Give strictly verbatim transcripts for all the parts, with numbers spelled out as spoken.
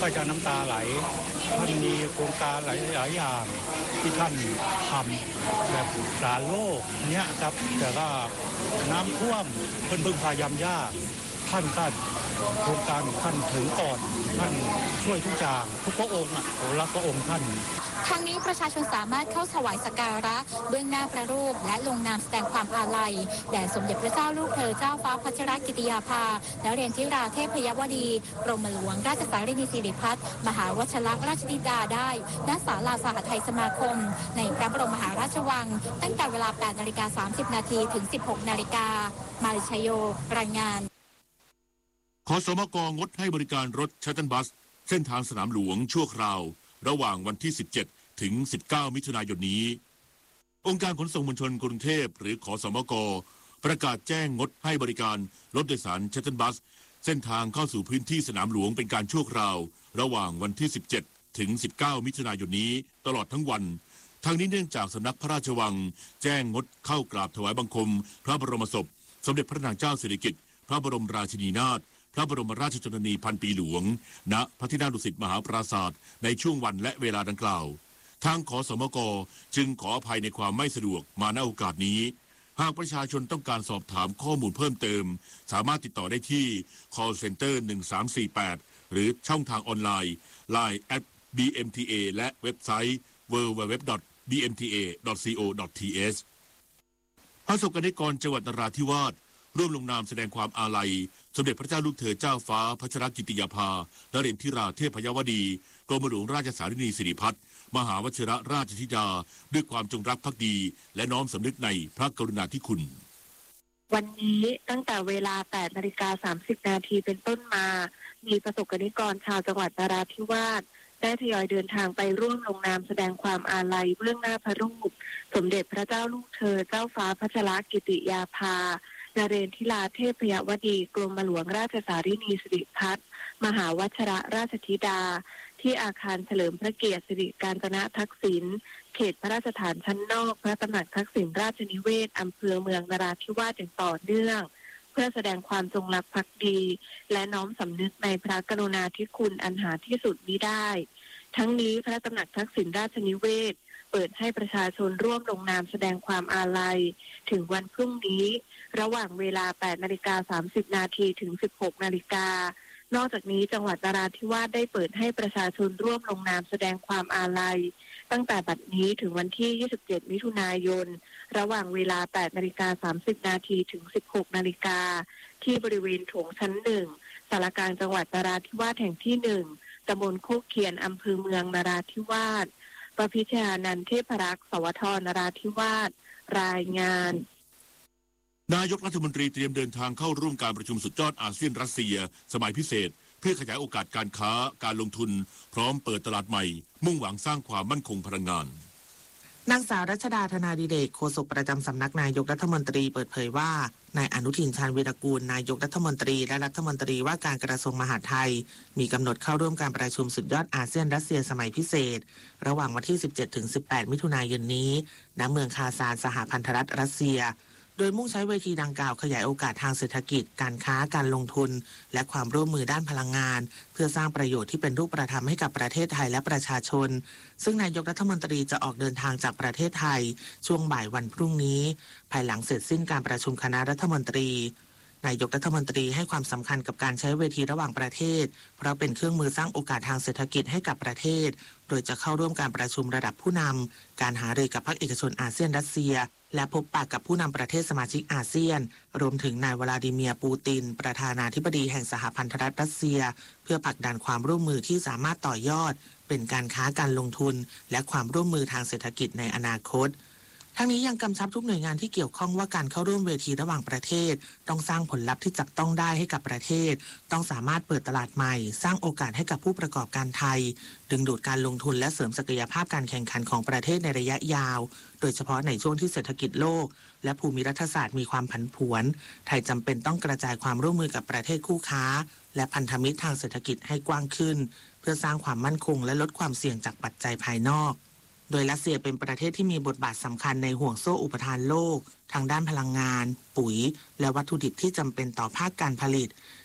ก็จะน้ำตาไหลท่านมีโครงการหลายๆอย่างที่ท่านทำแบบสารโลกเนี้ยครับแต่ก็น้ำท่วมเพิ่นพึ่งพายามยากท่านก็โครงการท่านถึงก่อนท่านช่วยทุกอย่างทุกพระองค์อ่ะโอรักพระองค์ท่านทางนี้ประชาชนสามารถเข้าถวายสักการะเบื้องหน้าพระรูปและลงนามแสดงความอาลัยแด่สมเด็จพระเจ้าลูกเธอเจ้าฟ้าพัชรกิติยาภาและเรนทิราเทพยวดีกรมหลวงราชสารินีสิริพัฒน์มหาวชิรราชธิดาได้ณศาลาสหทัยสมาคมในพระบรมมหาราชวังตั้งแต่เวลา แปดนาฬิกาสามสิบนาทีถึง สิบหกนาฬิกามาริชโยรายงานขสมกงดให้บริการรถชัตเทิลบัสเส้นทางสนามหลวงชั่วคราวระหว่างวันที่ สิบเจ็ด ถึง สิบเก้า มิถุนายนนี้องค์การขนส่งมวลชนกรุงเทพหรือขสมกประกาศแจ้งงดให้บริการรถโดยสารชัตเทิลบัสเส้นทางเข้าสู่พื้นที่สนามหลวงเป็นการชั่วคราวระหว่างวันที่ สิบเจ็ด ถึง สิบเก้า มิถุนายนนี้ตลอดทั้งวันทางนี้เนื่องจากสำนักพระราชวังแจ้งงดเข้ากราบถวายบังคมพระบรมศพสมเด็จพระนางเจ้าสิริกิติ์พระบรมราชินีนาถพระบรมราชชนนีพันปีหลวงณพระที่นั่งดุสิตมหาปราสาทในช่วงวันและเวลาดังกล่าวทางขสมกจึงขออภัยในความไม่สะดวกมาณโอกาสนี้หากประชาชนต้องการสอบถามข้อมูลเพิ่มเติมสามารถติดต่อได้ที่ call center หนึ่งสามสี่แปดหรือช่องทางออนไลน์ ไลน์ แอท บี เอ็ม ที เอ และเว็บไซต์ ดับเบิลยู ดับเบิลยู ดับเบิลยู ดอท บี เอ็ม ที เอ ดอท ซี โอ ดอท ที เอช ประสบกนิกรจังหวัดนราธิวาสร่วมลงนามแสดงความอาลัยสมเด็จพระเจ้าลูกเธอเจ้าฟ้าพัชรกิติยาภาและเรนทิราเทพยวดีกรมหลวงราชสารินีสิริพัฒน์มหาวชิรราชธิดาด้วยความจงรักภักดีและน้อมสำนึกในพระกรุณาธิคุณวันนี้ตั้งแต่เวลา แปดนาฬิกาสามสิบนาทีเป็นต้นมามีประสบกนิกรชาวจังหวัดนราธิวาสได้ทยอยเดินทางไปร่วมลงนามแสดงความอาลัยเบื้องหน้าพระรูปสมเด็จพระเจ้าลูกเธอเจ้าฟ้าพัชรกิติยาภานเรนทิราเทพยวดีกรมหลวงราชสารินีสิริพัฒน์มหาวชิรราชธิดาที่อาคารเฉลิมพระเกียรติสิริกาญจนทักษิณเขตพระราชฐานชั้นนอกพระตำหนักทักษิณราชนิเวศอำเภอเมืองนราธิวาสอย่างต่อเนื่องเพื่อแสดงความจงรักภักดีและน้อมสำนึกในพระกรุณาธิคุณอันหาที่สุดมิได้ทั้งนี้พระตำหนักทักษิณราชนิเวศเปิดให้ประชาชนร่วมลงนามแสดงความอาลัยถึงวันพรุ่งนี้ระหว่างเวลา แปดนาฬิกาสามสิบนาทีถึง สิบหกนาฬิกานอกจากนี้จังหวัดนราธิวาสได้เปิดให้ประชาชนร่วมลงนามแสดงความอาลัยตั้งแต่บัดนี้ถึงวันที่ ยี่สิบเจ็ด มิถุนายนระหว่างเวลา แปดนาฬิกาสามสิบนาทีถึง สิบหกนาฬิกาที่บริเวณโถงชั้นหนึ่งศาลากลางจังหวัดนราธิวาสแห่งที่หนึ่งตำบลโคกเคียนอำเภอเมืองนราธิวาสประพิชญานันท์เทพรักษ์สวทนราธิวาสรายงานนายกรัฐมนตรีเตรียมเดินทางเข้าร่วมการประชุมสุดยอดอาเซียนรัสเซียสมัยพิเศษเพื่อขยายโอกาสการค้าการลงทุนพร้อมเปิดตลาดใหม่มุ่งหวังสร้างความมั่นคงพลังงานนางสาวรัชดาธนาดิเรกโฆษกประจำสำนักนายกรัฐมนตรีเปิดเผยว่านายอนุทินชาญวีรกูลนายกรัฐมนตรีและรัฐมนตรีว่าการกระทรวงมหาดไทยมีกำหนดเข้าร่วมการประชุมสุดยอดอาเซียนรัสเซียสมัยพิเศษระหว่างวันที่ สิบเจ็ดถึงสิบแปด มิถุนายนนี้ณเมืองคาซานสหพันธรัฐรัสเซียโดยมุ่งใช้เวทีดังกล่าวขยายโอกาสทางเศรษฐกิจการค้าการลงทุนและความร่วมมือด้านพลังงานเพื่อสร้างประโยชน์ที่เป็นรูปธรรมให้กับประเทศไทยและประชาชนซึ่งนายกรัฐมนตรีจะออกเดินทางจากประเทศไทยช่วงบ่ายวันพรุ่งนี้ภายหลังเสร็จสิ้นการประชุมคณะรัฐมนตรีนายกรัฐมนตรีให้ความสำคัญกับการใช้เวทีระหว่างประเทศเพราะเป็นเครื่องมือสร้างโอกาสทางเศรษฐกิจให้กับประเทศโดยจะเข้าร่วมการประชุมระดับผู้นำการหารือกับภาคเอกชนอาเซียนรัสเซียและพบปะกับผู้นำประเทศสมาชิกอาเซียนรวมถึงนายวลาดิเมียร์ปูตินประธานาธิบดีแห่งสหพันธรัฐรัสเซียเพื่อผลักดันความร่วมมือที่สามารถต่อยอดเป็นการค้าการลงทุนและความร่วมมือทางเศรษฐกิจในอนาคตทั้งนี้ยังกำชับทุกหน่วยงานที่เกี่ยวข้องว่าการเข้าร่วมเวทีระหว่างประเทศต้องสร้างผลลัพธ์ที่จับต้องได้ให้กับประเทศต้องสามารถเปิดตลาดใหม่สร้างโอกาสให้กับผู้ประกอบการไทยดึงดูดการลงทุนและเสริมศักยภาพการแข่งขันของประเทศในระยะยาวโดยเฉพาะในช่วงที่เศรษฐกิจโลกและภูมิรัฐศาสตร์มีความผันผวนไทยจำเป็นต้องกระจายความร่วมมือกับประเทศคู่ค้าและพันธมิตรทางเศรษฐกิจให้กว้างขึ้นเพื่อสร้างความมั่นคงและลดความเสี่ยงจากปัจจัยภายนอกโดยรัสเซียเป็นประเทศที่มีบทบาทสำคัญในห่วงโซ่อุปทานโลกทางด้านพลังงานปุ๋ยและวัตถุดิบที่จำเป็นต่อภาคการผลิต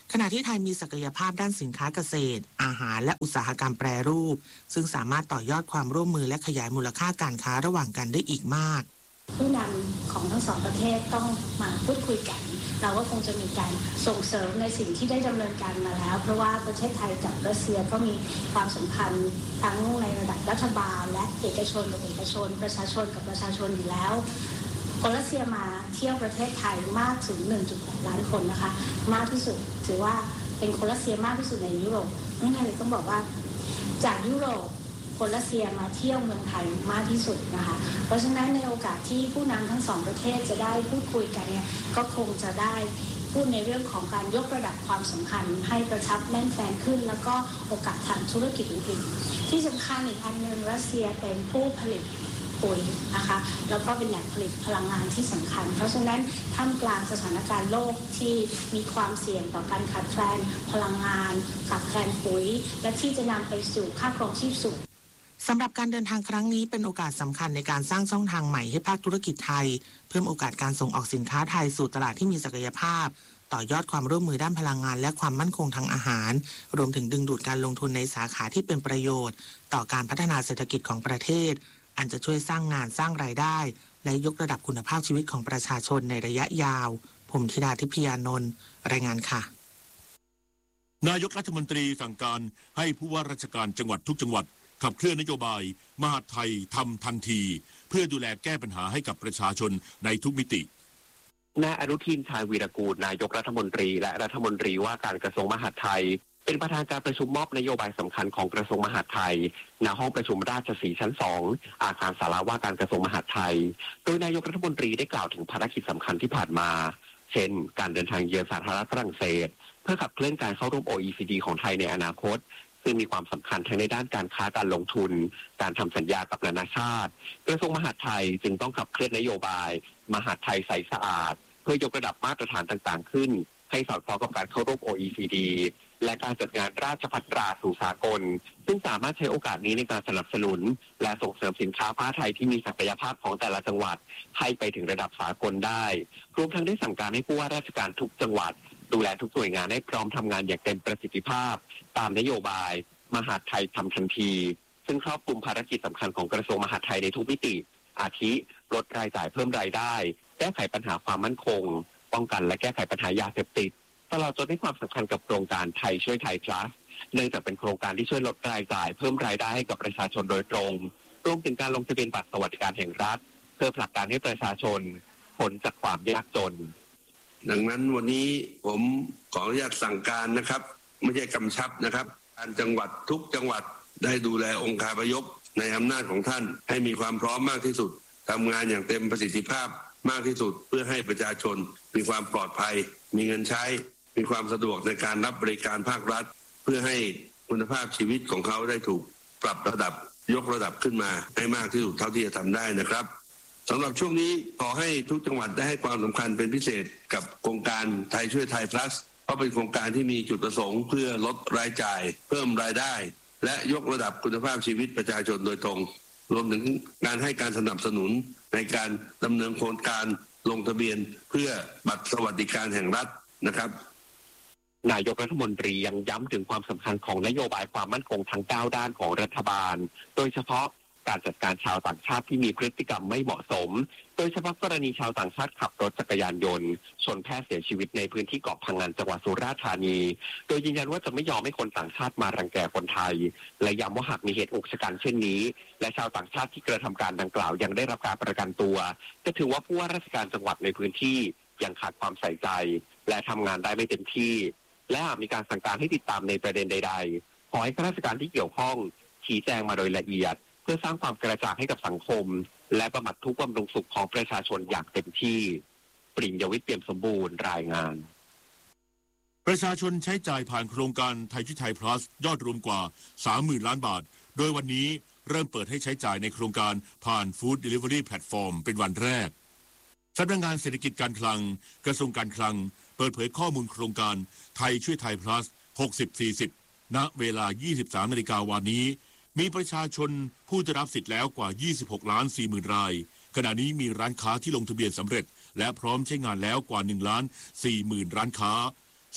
ขณะที่ไทยมีศักยภาพด้านสินค้าเกษตรอาหารและอุตสาหกรรมแปรรูปซึ่งสามารถต่อยอดความร่วมมือและขยายมูลค่าการค้าระหว่างกันได้อีกมากผู้นำของทั้งสองประเทศต้องมาพูดคุยกันเราก็คงจะมีการส่งเสริมในสิ่งที่ได้ดำเนินการมาแล้วเพราะว่าประเทศไทยกับรัสเซียก็มีความสัมพันธ์ทั้งในระดับรัฐบาลและเอกชนกับเอกชนประชาชนกับประชาชนอยู่แล้วคนรัสเซียมาเที่ยวประเทศไทยมากถึง หนึ่งจุดหก ล้านคนนะคะมากที่สุดถือว่าเป็นคนรัสเซียมากที่สุดในยุโรปนั่นไงเลยต้องบอกว่าจากยุโรปคนรัสเซียมาเที่ยวเมืองไทยมากที่สุดนะคะเพราะฉะนั้นในโอกาสที่ผู้นำทั้งสองประเทศจะได้พูดคุยกันเนี่ยก็คงจะได้พูดในเรื่องของการยกระดับความสำคัญให้กระชับแน่นแฟนขึ้นแล้วก็โอกาสทางธุรกิจอื่นๆที่สำคัญอีกอันหนึ่งรัสเซียเป็นผู้ผลิตปุ๋ยนะคะแล้วก็เป็นแหล่งผลิตพลังงานที่สำคัญเพราะฉะนั้นท่ามกลางสถานการณ์โลกที่มีความเสี่ยงต่อการขาดแคลนพลังงานขาดแคลนปุ๋ยและที่จะนำไปสู่ค่าครองชีพสูงสำหรับการเดินทางครั้งนี้เป็นโอกาสสำคัญในการสร้างช่องทางใหม่ให้ภาคธุรกิจไทยเพิ่มโอกาสการส่งออกสินค้าไทยสู่ตลาดที่มีศักยภาพต่อยอดความร่วมมือด้านพลังงานและความมั่นคงทางอาหารรวมถึงดึงดูดการลงทุนในสาขาที่เป็นประโยชน์ต่อการพัฒนาเศรษฐกิจของประเทศอันจะช่วยสร้างงานสร้างรายได้และยกระดับคุณภาพชีวิตของประชาชนในระยะยาวผมธิดาทิพยานนท์รายงานค่ะนายกรัฐมนตรีสั่งการให้ผู้ว่าราชการจังหวัดทุกจังหวัดขับเคลื่อนนโยบายมหาดไทยทำทันทีเพื่อดูแลแก้ปัญหาให้กับประชาชนในทุกมิตินายอนุทินชาญวีรกูลนายกรัฐมนตรีและรัฐมนตรีว่าการกระทรวงมหาดไทยเป็นประธานการประชุมมอบนโยบายสำคัญของกระทรวงมหาดไทยณห้องประชุมราชสีห์ชั้นสองอาคารศาลาว่าการกระทรวงมหาดไทยโดยนายกรัฐมนตรีได้กล่าวถึงภารกิจสำคัญที่ผ่านมาเช่นการเดินทางเยือนสาธารณรัฐฝรั่งเศสเพื่อขับเคลื่อนการเข้าร่วม โอ อี ซี ดี ของไทยในอนาคตซึ่งมีความสำคัญทั้งในด้านการค้าการลงทุนการทำสัญญากับนานาชาติกระทรวงมหาดไทยจึงต้องขับเคลื่อนนโยบายมหาดไทยใสสะอาดเพื่อยกระดับมาตรฐานต่างๆขึ้นให้สอดคล้องกับการเข้าร่วม โอ อี ซี ดี และการจัดงานราชภัฏราสู่สากลซึ่งสามารถใช้โอกาสนี้ในการสนับสนุนและส่งเสริมสินค้าผ้าไทยที่มีศักยภาพของแต่ละจังหวัดให้ไปถึงระดับสากลได้รวมทั้งได้สั่งการให้ผู้ว่าราชการทุกจังหวัดดูแลทุกหน่วยงานให้พร้อมทำงานอย่างเต็มประสิทธิภาพตามนโยบายมหาดไทยทำทันทีซึ่งครอบคลุมภารกิจสำคัญของกระทรวงมหาดไทยในทุกมิติอาทิลดรายจ่ายเพิ่มรายได้แก้ไขปัญหาความมั่นคงป้องกันและแก้ไขปัญหายาเสพติดตลอดจนให้ความสำคัญกับโครงการไทยช่วยไทย Plus เนื่องจากเป็นโครงการที่ช่วยลดรายจ่ายเพิ่มรายได้ให้กับประชาชนโดยตรงรวมถึงการลงทะเบียนบัตรสวัสดิการแห่งรัฐเพื่อผลักดันให้ประชาชนพ้นจากความยากจนดังนั้นวันนี้ผมขออนุญาตสั่งการนะครับไม่ใช่กำชับนะครับการจังหวัดทุกจังหวัดได้ดูแลองค์คาพยพในอำนาจของท่านให้มีความพร้อมมากที่สุดทำงานอย่างเต็มประสิทธิภาพมากที่สุดเพื่อให้ประชาชนมีความปลอดภัยมีเงินใช้มีความสะดวกในการรับบริการภาครัฐเพื่อให้คุณภาพชีวิตของเขาได้ถูกปรับระดับยกระดับขึ้นมาให้มากที่สุดเท่าที่จะทำได้นะครับสำหรับช่วงนี้ขอให้ทุกจังหวัดได้ให้ความสำคัญเป็นพิเศษกับโครงการไทยช่วยไทย plus เพราะเป็นโครงการที่มีจุดประสงค์เพื่อลดรายจ่ายเพิ่มรายได้และยกระดับคุณภาพชีวิตประชาชนโดยตรงรวมถึงการให้การสนับสนุนในการดำเนินโครงการลงทะเบียนเพื่อบัตรสวัสดิการแห่งรัฐนะครับนายกรัฐมนตรียังย้ำถึงความสำคัญของนโยบายความมั่นคงทั้งเก้าด้านของรัฐบาลโดยเฉพาะการจัดการชาวต่างชาติที่มีพฤติกรรมไม่เหมาะสมโดยเฉพาะกรณีชาวต่างชาติขับรถจักรยานยนต์ชนแพทย์เสียชีวิตในพื้นที่เกาะพังงานจังหวัดสุราษฎร์ธานีโดยยืนยันว่าจะไม่ยอมให้คนต่างชาติมารังแกคนไทยและย้ำว่าหากมีเหตุอุกชะกันเช่นนี้และชาวต่างชาติที่กระทำการดังกล่าวยังได้รับการประกันตัวจะถือว่าผู้ว่าราชการจังหวัดในพื้นที่ยังขาดความใส่ใจและทำงานได้ไม่เต็มที่และหากมีการสั่งการให้ติดตามในประเด็นใดๆขอให้ข้าราชการที่เกี่ยวข้องชี้แจงมาโดยละเอียดเพื่อสร้างความกระจ่างให้กับสังคมและบำบัดทุกข์บำรุงสุขของประชาชนอย่างเต็มที่ปริญญวิทย์เปี่ยมสมบูรณ์รายงานประชาชนใช้จ่ายผ่านโครงการไทยช่วยไทย plus ยอดรวมกว่า สามหมื่น ล้านบาทโดยวันนี้เริ่มเปิดให้ใช้จ่ายในโครงการผ่าน Food Delivery Platform เป็นวันแรกสำนักงานเศรษฐกิจการคลังกระทรวงการคลังเปิดเผยข้อมูลโครงการไทยช่วยไทย plus หกสิบ สี่สิบ ณ เวลา ยี่สิบสามนาฬิกาวันนี้มีประชาชนผู้ได้รับสิทธิ์แล้วกว่า ยี่สิบหกล้านสี่หมื่น รายขณะนี้มีร้านค้าที่ลงทะเบียนสำเร็จและพร้อมใช้งานแล้วกว่า หนึ่งล้านสี่หมื่น ร้านค้าสำหรับ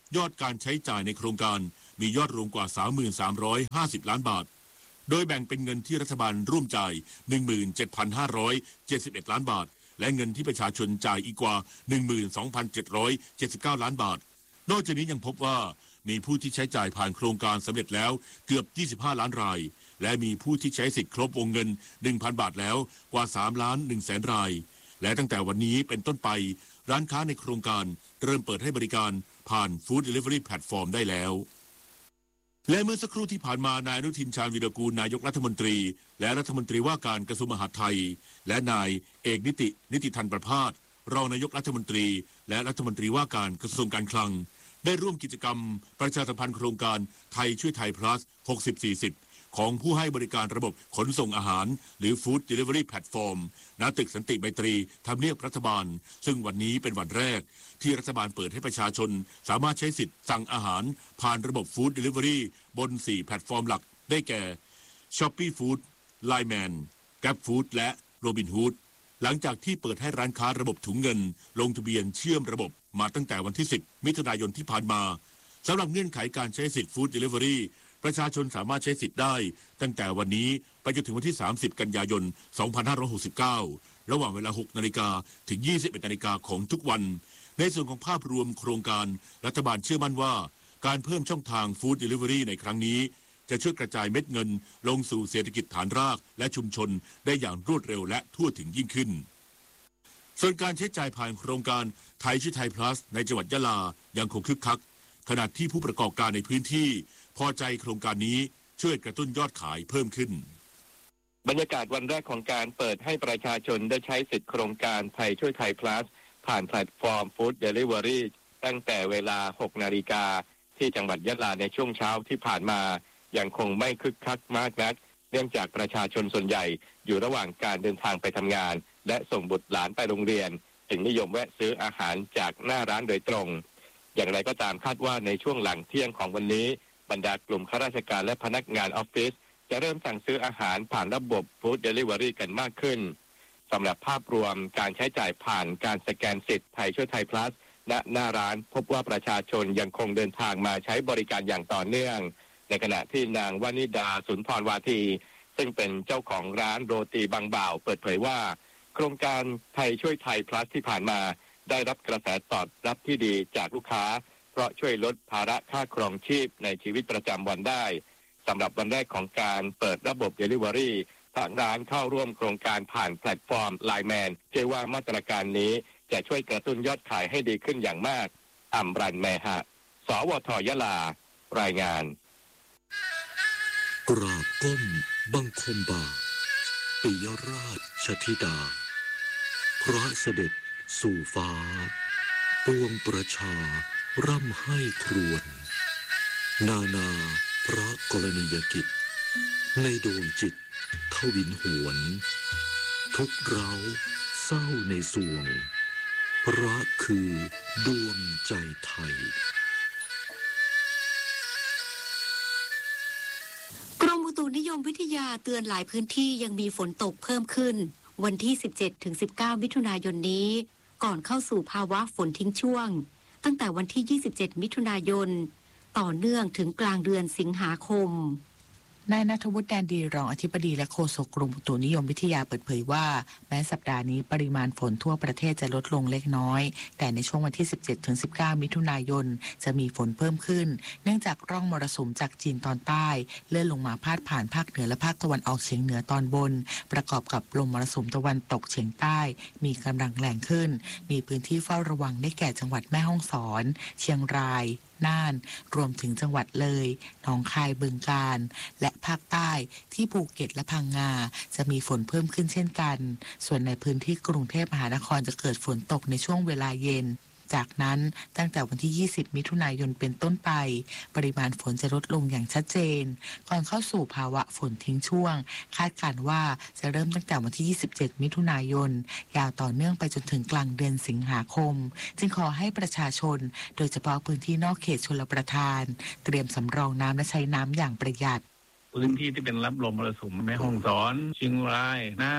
ยอดการใช้จ่ายในโครงการมียอดรวมกว่า สามพันสามร้อยห้าสิบ ล้านบาทโดยแบ่งเป็นเงินที่รัฐบาลร่วมจ่าย หนึ่งหมื่นเจ็ดพันห้าร้อยเจ็ดสิบเอ็ด ล้านบาทและเงินที่ประชาชนจ่ายอีกกว่า หนึ่งหมื่นสองพันเจ็ดร้อยเจ็ดสิบเก้า ล้านบาทนอกจากนี้ยังพบว่ามีผู้ที่ใช้จ่ายผ่านโครงการสำเร็จแล้วเกือบยี่สิบห้าล้านรายและมีผู้ที่ใช้สิทธิ์ครบวงเงิน หนึ่งพัน บาทแล้วกว่าสามล้านหนึ่งแสนรายและตั้งแต่วันนี้เป็นต้นไปร้านค้าในโครงการเริ่มเปิดให้บริการผ่าน Food Delivery Platform ได้แล้วและเมื่อสักครู่ที่ผ่านมานายอนุทินชาญวีรกูลนายกรัฐมนตรีและรัฐมนตรีว่าการกระทรวงมหาดไทยและนายเอกนิตินิติธันประภาสรองนายกรัฐมนตรีและรัฐมนตรีว่าการกระทรวงการคลังได้ร่วมกิจกรรมประชาสัมพันธ์โครงการไทยช่วยไทย plus หกสิบ สี่สิบของผู้ให้บริการระบบขนส่งอาหารหรือ Food Delivery Platform ณ ตึกสันติไมตรีทำเนียบรัฐบาลซึ่งวันนี้เป็นวันแรกที่รัฐบาลเปิดให้ประชาชนสามารถใช้สิทธิ์สั่งอาหารผ่านระบบ Food Delivery บน สี่ แพลตฟอร์มหลักได้แก่ Shopee Food, Line Man, Grab Food และ Robinhood หลังจากที่เปิดให้ร้านค้าระบบถุงเงินลงทะเบียนเชื่อมระบบมาตั้งแต่วันที่ สิบ มิถุนายนที่ผ่านมาสำหรับเงื่อนไขการใช้สิทธิ์ Food Deliveryประชาชนสามารถใช้สิทธิ์ได้ตั้งแต่วันนี้ไปจนถึงวันที่ สามสิบ กันยายน สองพันห้าร้อยหกสิบเก้า ระหว่างเวลา หกนาฬิกา ถึง ยี่สิบเอ็ดนาฬิกาของทุกวันในส่วนของภาพรวมโครงการรัฐบาลเชื่อมั่นว่าการเพิ่มช่องทาง Food Delivery ในครั้งนี้จะช่วยกระจายเม็ดเงินลงสู่เศรษฐกิจฐานรากและชุมชนได้อย่างรวดเร็วและทั่วถึงยิ่งขึ้นส่วนการใช้จ่ายผ่านโครงการไทยช่วยไทย plus ในจังหวัดยะลายังคงคึกคักขณะที่ผู้ประกอบการในพื้นที่พอใจโครงการนี้ช่วยกระตุ้นยอดขายเพิ่มขึ้นบรรยากาศวันแรกของการเปิดให้ประชาชนได้ใช้สิทธิโครงการไทยช่วยไทย plus ผ่านแพลตฟอร์ม Food Delivery ตั้งแต่เวลา หกนาฬิกาที่จังหวัดยะลาในช่วงเช้าที่ผ่านมายังคงไม่คึกคักมากนักเนื่องจากประชาชนส่วนใหญ่อยู่ระหว่างการเดินทางไปทำงานและส่งบุตรหลานไปโรงเรียนจึงนิยมแวะซื้ออาหารจากหน้าร้านโดยตรงอย่างไรก็ตามคาดว่าในช่วงหลังเที่ยงของวันนี้บรรดากลุ่มข้าราชการและพนักงานออฟฟิศจะเริ่มสั่งซื้ออาหารผ่านระบบ Food Delivery กันมากขึ้นสำหรับภาพรวมการใช้จ่ายผ่านการสแกนสิทธิ์ไทยช่วยไทย plus ณ หน้าร้านพบว่าประชาชนยังคงเดินทางมาใช้บริการอย่างต่อเนื่องในขณะที่นางวนิดาสุนทรวาทีซึ่งเป็นเจ้าของร้านโรตีบางบ่าวเปิดเผยว่าโครงการไทยช่วยไทย plus ที่ผ่านมาได้รับกระแสตอบรับที่ดีจากลูกค้าเพราะช่วยลดภาระค่าครองชีพในชีวิตประจำวันได้สำหรับวันแรกของการเปิดระบบ Delivery ทางร้านเข้าร่วมโครงการผ่านแพลตฟอร์ม Line Man เชื่อว่ามาตรการนี้จะช่วยกระตุ้นยอดขายให้ดีขึ้นอย่างมากอัมรันแมหะสวทยะลารายงานกราบก้มบังคมบาทปิยราชธิดาพระเสด็จสู่ฟ้าปวงประชาร่ำให้ครวญนานาพระกรณียกิจในดวงจิตทวินหวนทุกเราเศร้าในสวงพระคือดวงใจไทยกรมอุตุนิยมวิทยาเตือนหลายพื้นที่ยังมีฝนตกเพิ่มขึ้นวันที่ สิบเจ็ดถึงสิบเก้า มิถุนายนนี้ก่อนเข้าสู่ภาวะฝนทิ้งช่วงตั้งแต่วันที่ ยี่สิบเจ็ด มิถุนายนต่อเนื่องถึงกลางเดือนสิงหาคมนายณัฐวุฒิ แดนดีรองอธิบดีและโฆษกกรมอุตุนิยมวิทยาเปิดเผยว่าแม้สัปดาห์นี้ปริมาณฝนทั่วประเทศจะลดลงเล็กน้อยแต่ในช่วงวันที่ สิบเจ็ดถึงสิบเก้า มิถุนายนจะมีฝนเพิ่มขึ้นเนื่องจากร่องมรสุมจากจีนตอนใต้เลื่อนลงมาพาดผ่านภาคเหนือและภาคตะวันออกเฉียงเหนือตอนบนประกอบกับลมมรสุมตะวันตกเฉียงใต้มีกำลังแรงขึ้นมีพื้นที่เฝ้าระวังได้แก่จังหวัดแม่ฮ่องสอนเชียงรายน่านรวมถึงจังหวัดเลยหนองคายบึงกาฬและภาคใต้ที่ภูเก็ตและพังงาจะมีฝนเพิ่มขึ้นเช่นกันส่วนในพื้นที่กรุงเทพมหานครจะเกิดฝนตกในช่วงเวลาเย็นจากนั้นตั้งแต่วันที่ ยี่สิบ มิถุนายนเป็นต้นไปปริมาณฝนจะลดลงอย่างชัดเจนก่อนเข้าสู่ภาวะฝนทิ้งช่วงคาดการณ์ว่าจะเริ่มตั้งแต่วันที่ ยี่สิบเจ็ด มิถุนายนยาวต่อเนื่องไปจนถึงกลางเดือนสิงหาคมจึงขอให้ประชาชนโดยเฉพาะพื้นที่นอกเขตชลประทานเตรียมสำรองน้ำและใช้น้ำอย่างประหยัดพื้นที่ที่เป็นรับลมมรสุมแม่ฮ่องสอนเชียงรายน่าน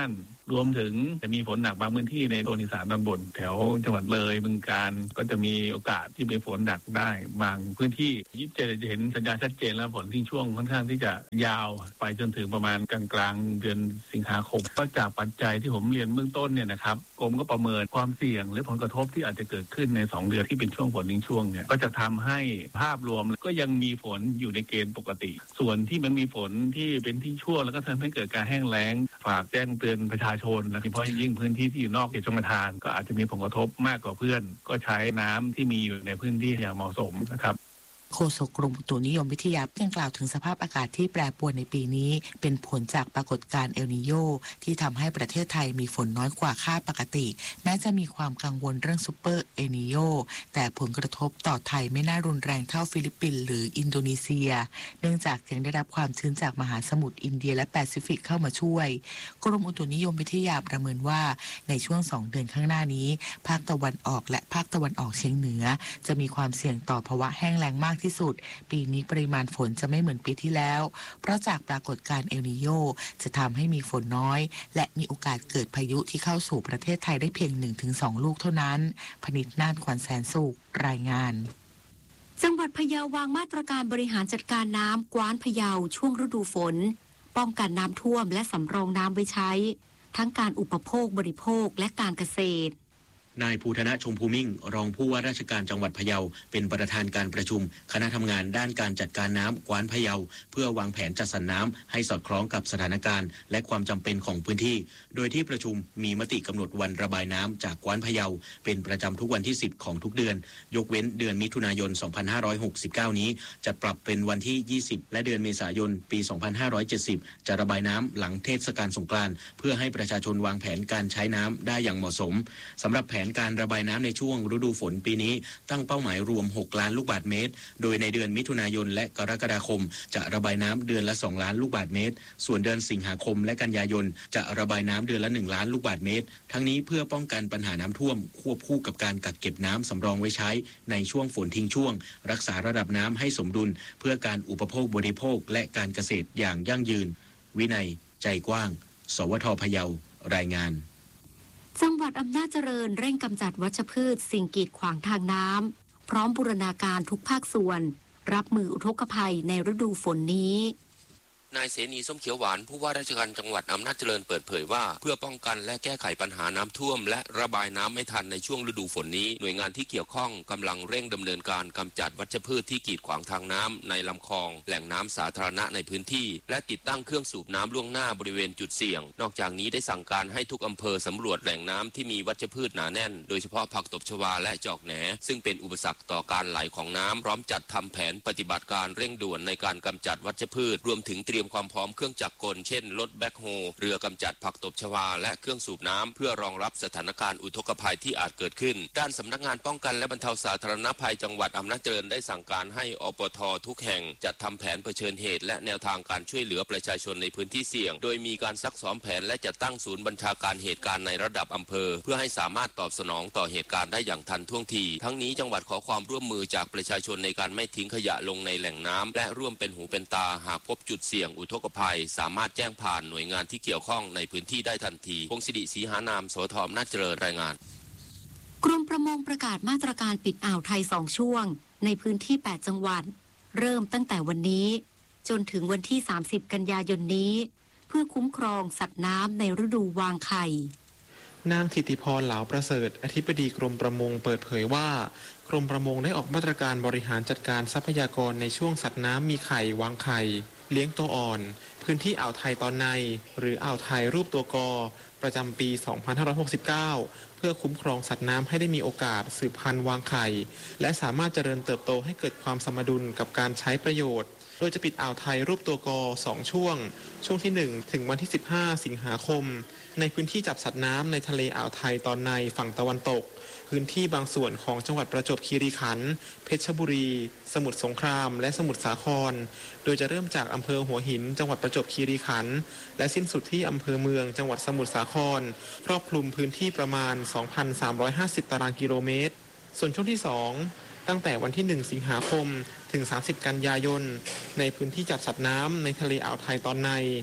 รวมถึงจะมีฝนหนักบางพื้นที่ในโซนอีสานตอนบนแถวจังหวัดเลยบึงกาฬก็จะมีโอกาสที่มีฝนหนักได้บางพื้นที่ยี่สิบเจ็ดจะเห็นสัญญาณชัดเจนแล้วฝนทิ้งช่วงค่อนข้างที่จะยาวไปจนถึงประมาณกลางๆเดือนสิงหาคมก็จากปัจจัยที่ผมเรียนเบื้องต้นเนี่ยนะครับกรมก็ประเมินความเสี่ยงหรือผลกระทบที่อาจจะเกิดขึ้นในสองเดือนที่เป็นช่วงฝนทิ้งช่วงเนี่ยก็จะทำให้ภาพรวมก็ยังมีฝนอยู่ในเกณฑ์ปกติส่วนที่มันมีฝนที่เป็นทิ้งช่วงแล้วก็ทำให้เกิดการแห้งแล้งฝากแจ้งเตือนประชาชนโดยเฉพาะยิ่งพื้นที่ที่อยู่นอกเขตชลประทานก็อาจจะมีผลกระทบมากกว่าเพื่อนก็ใช้น้ำที่มีอยู่ในพื้นที่อย่างเหมาะสมนะครับโฆษกกรมอุตุนิยมวิทยายังกล่าวถึงสภาพอากาศที่แปรปรวนในปีนี้เป็นผลจากปรากฏการณ์เอลนีโญที่ทำให้ประเทศไทยมีฝนน้อยกว่าคาดปกติแม้จะมีความกังวลเรื่องซูเปอร์เอลนีโญแต่ผลกระทบต่อไทยไม่น่ารุนแรงเท่าฟิลิปปินส์หรืออินโดนีเซียเนื่องจากยังได้รับความชื้นจากมหาสมุทรอินเดียและแปซิฟิกเข้ามาช่วยกรมอุตุนิยมวิทยาประเมินว่าในช่วงสองเดือนข้างหน้านี้ภาคตะวันออกและภาคตะวันออกเฉียงเหนือจะมีความเสี่ยงต่อภาวะแห้งแล้งมากที่สุดปีนี้ปริมาณฝนจะไม่เหมือนปีที่แล้วเพราะจากปรากฏการณ์เอลนีโญจะทำให้มีฝนน้อยและมีโอกาสเกิดพายุที่เข้าสู่ประเทศไทยได้เพียง หนึ่งถึงสอง ลูกเท่านั้นพนิษฐ์ นาฏ ขวัญแสนสุขรายงานจังหวัดพะเยาวางมาตรการบริหารจัดการน้ำกว้านพะเยาช่วงฤดูฝนป้องกันน้ำท่วมและสำรองน้ำไว้ใช้ทั้งการอุปโภคบริโภคและการเกษตรนายภูธนะชมพูมิ่งรองผู้ว่าราชการจังหวัดพะเยาเป็นประธานการประชุมคณะทำงานด้านการจัดการน้ำกว้านพะเยาเพื่อวางแผนจัดสรรน้ำให้สอดคล้องกับสถานการณ์และความจำเป็นของพื้นที่โดยที่ประชุมมีมติกำหนดวันระบายน้ำจากกว้านพะเยาเป็นประจำทุกวันที่สิบของทุกเดือนยกเว้นเดือนมิถุนายนสองพันห้าร้อยหกสิบเก้านี้จะปรับเป็นวันที่ยี่สิบและเดือนเมษายนปีสองพันห้าร้อยเจ็ดสิบจะระบายน้ำหลังเทศกาลสงกรานต์เพื่อให้ประชาชนวางแผนการใช้น้ำได้อย่างเหมาะสมสำหรับแผนการระบายน้ำในช่วงฤดูฝนปีนี้ตั้งเป้าหมายรวมหกล้านลูกบาศก์เมตรโดยในเดือนมิถุนายนและกรกฎาคมจะระบายน้ำเดือนละสองล้านลูกบาศก์เมตรส่วนเดือนสิงหาคมและกันยายนจะระบายน้ำเดือนละหนึ่งล้านลูกบาศก์เมตรทั้งนี้เพื่อป้องกันปัญหาน้ำท่วมควบคู่กับการกักเก็บน้ำสำรองไว้ใช้ในช่วงฝนทิ้งช่วงรักษาระดับน้ำให้สมดุลเพื่อการอุปโภคบริโภคและการเกษตรอย่างยั่งยืนวินัยใจกว้างสวทพะเยารายงานจังหวัดอำนาจเจริญเร่งกำจัดวัชพืชสิ่งกีดขวางทางน้ำพร้อมบูรณาการทุกภาคส่วนรับมืออุทกภัยในฤดูฝนนี้นายเสนีส้มเขียวหวานผู้ว่าราชการจังหวัดอำนาจเจริญเปิดเผยว่าเพื่อป้องกันและแก้ไขปัญหาน้ำท่วมและระบายน้ำไม่ทันในช่วงฤดูฝนนี้หน่วยงานที่เกี่ยวข้องกำลังเร่งดำเนินการกำจัดวัชพืชที่กีดขวางทางน้ำในลำคลองแหล่งน้ำสาธารณะในพื้นที่และติดตั้งเครื่องสูบน้ำล่วงหน้าบริเวณจุดเสี่ยงนอกจากนี้ได้สั่งการให้ทุกอำเภอสำรวจแหล่งน้ำที่มีวัชพืชหนาแน่นโดยเฉพาะผักตบชวาและจอกแหนซึ่งเป็นอุปสรรคต่อการไหลของน้ำพร้อมจัดทำแผนปฏิบัติการเร่งด่วนในการกำจัดวัชพืชรวมถึงเตรียมความพร้อมเครื่องจักรกลเช่นรถแบ็คโฮเรือกำจัดผักตบชวาและเครื่องสูบน้ำเพื่อรองรับสถานการณ์อุทกภัยที่อาจเกิดขึ้นด้านสำนักงานป้องกันและบรรเทาสาธารณภัยจังหวัดอำนาจเจริญได้สั่งการให้อปททุกแห่งจัดทำแผนเผชิญเหตุและแนวทางการช่วยเหลือประชาชนในพื้นที่เสี่ยงโดยมีการซักซ้อมแผนและจัดตั้งศูนย์บัญชาการเหตุการณ์ในระดับอำเภอเพื่อให้สามารถตอบสนองต่อเหตุการณ์ได้อย่างทันท่วงทีทั้งนี้จังหวัดขอความร่วมมือจากประชาชนในการไม่ทิ้งขยะลงในแหล่งน้ำและร่วมเป็นหูเป็นตาหากพบจุดเสี่ยงอุทกภัยสามารถแจ้งผ่านหน่วยงานที่เกี่ยวข้องในพื้นที่ได้ทันทีพงศิริศรีหานามสทอำนาจเจริญรายงานกรมประมงประกาศมาตรการปิดอ่าวไทยสองช่วงในพื้นที่แปดจังหวัดเริ่มตั้งแต่วันนี้จนถึงวันที่สามสิบกันยายนนี้เพื่อคุ้มครองสัตว์น้ำในฤดูวางไข่นางธิติพรเหลาประเสริฐอธิบดีกรมประมงเปิดเผยว่ากรมประมงได้ออกมาตรการบริหารจัดการทรัพยากรในช่วงสัตว์น้ำมีไข่วางไข่เลี้ยงตัวอ่อนพื้นที่อ่าวไทยตอนในหรืออ่าวไทยรูปตัวกอประจำปี สองพันห้าร้อยหกสิบเก้า เพื่อคุ้มครองสัตว์น้ำให้ได้มีโอกาสสืบพันธุ์วางไข่และสามารถเจริญเติบโตให้เกิดความสมดุลกับการใช้ประโยชน์โดยจะปิดอ่าวไทยรูปตัวกอสองช่วงช่วงที่หนึ่งถึงวันที่สิบห้าสิงหาคมในพื้นที่จับสัตว์น้ำในทะเลอ่าวไทยตอนในฝั่งตะวันตกพื้นที่บางส่วนของจังหวัดประจวบคีรีขันธ์เพชรบุรีสมุทรสงครามและสมุทรสาครโดยจะเริ่มจากอำเภอหัวหินจังหวัดประจวบคีรีขันธ์และสิ้นสุดที่อำเภอเมืองจังหวัดสมุทรสาครครอบคลุมพื้นที่ประมาณ สองพันสามร้อยห้าสิบ ตารางกิโลเมตรส่วนช่วงที่สองตั้งแต่วันที่หนึ่งสิงหาคมถึงสามสิบกันยายนในพื้นที่จับสัตว์น้ำในทะเลอ่าวไทยตอนใน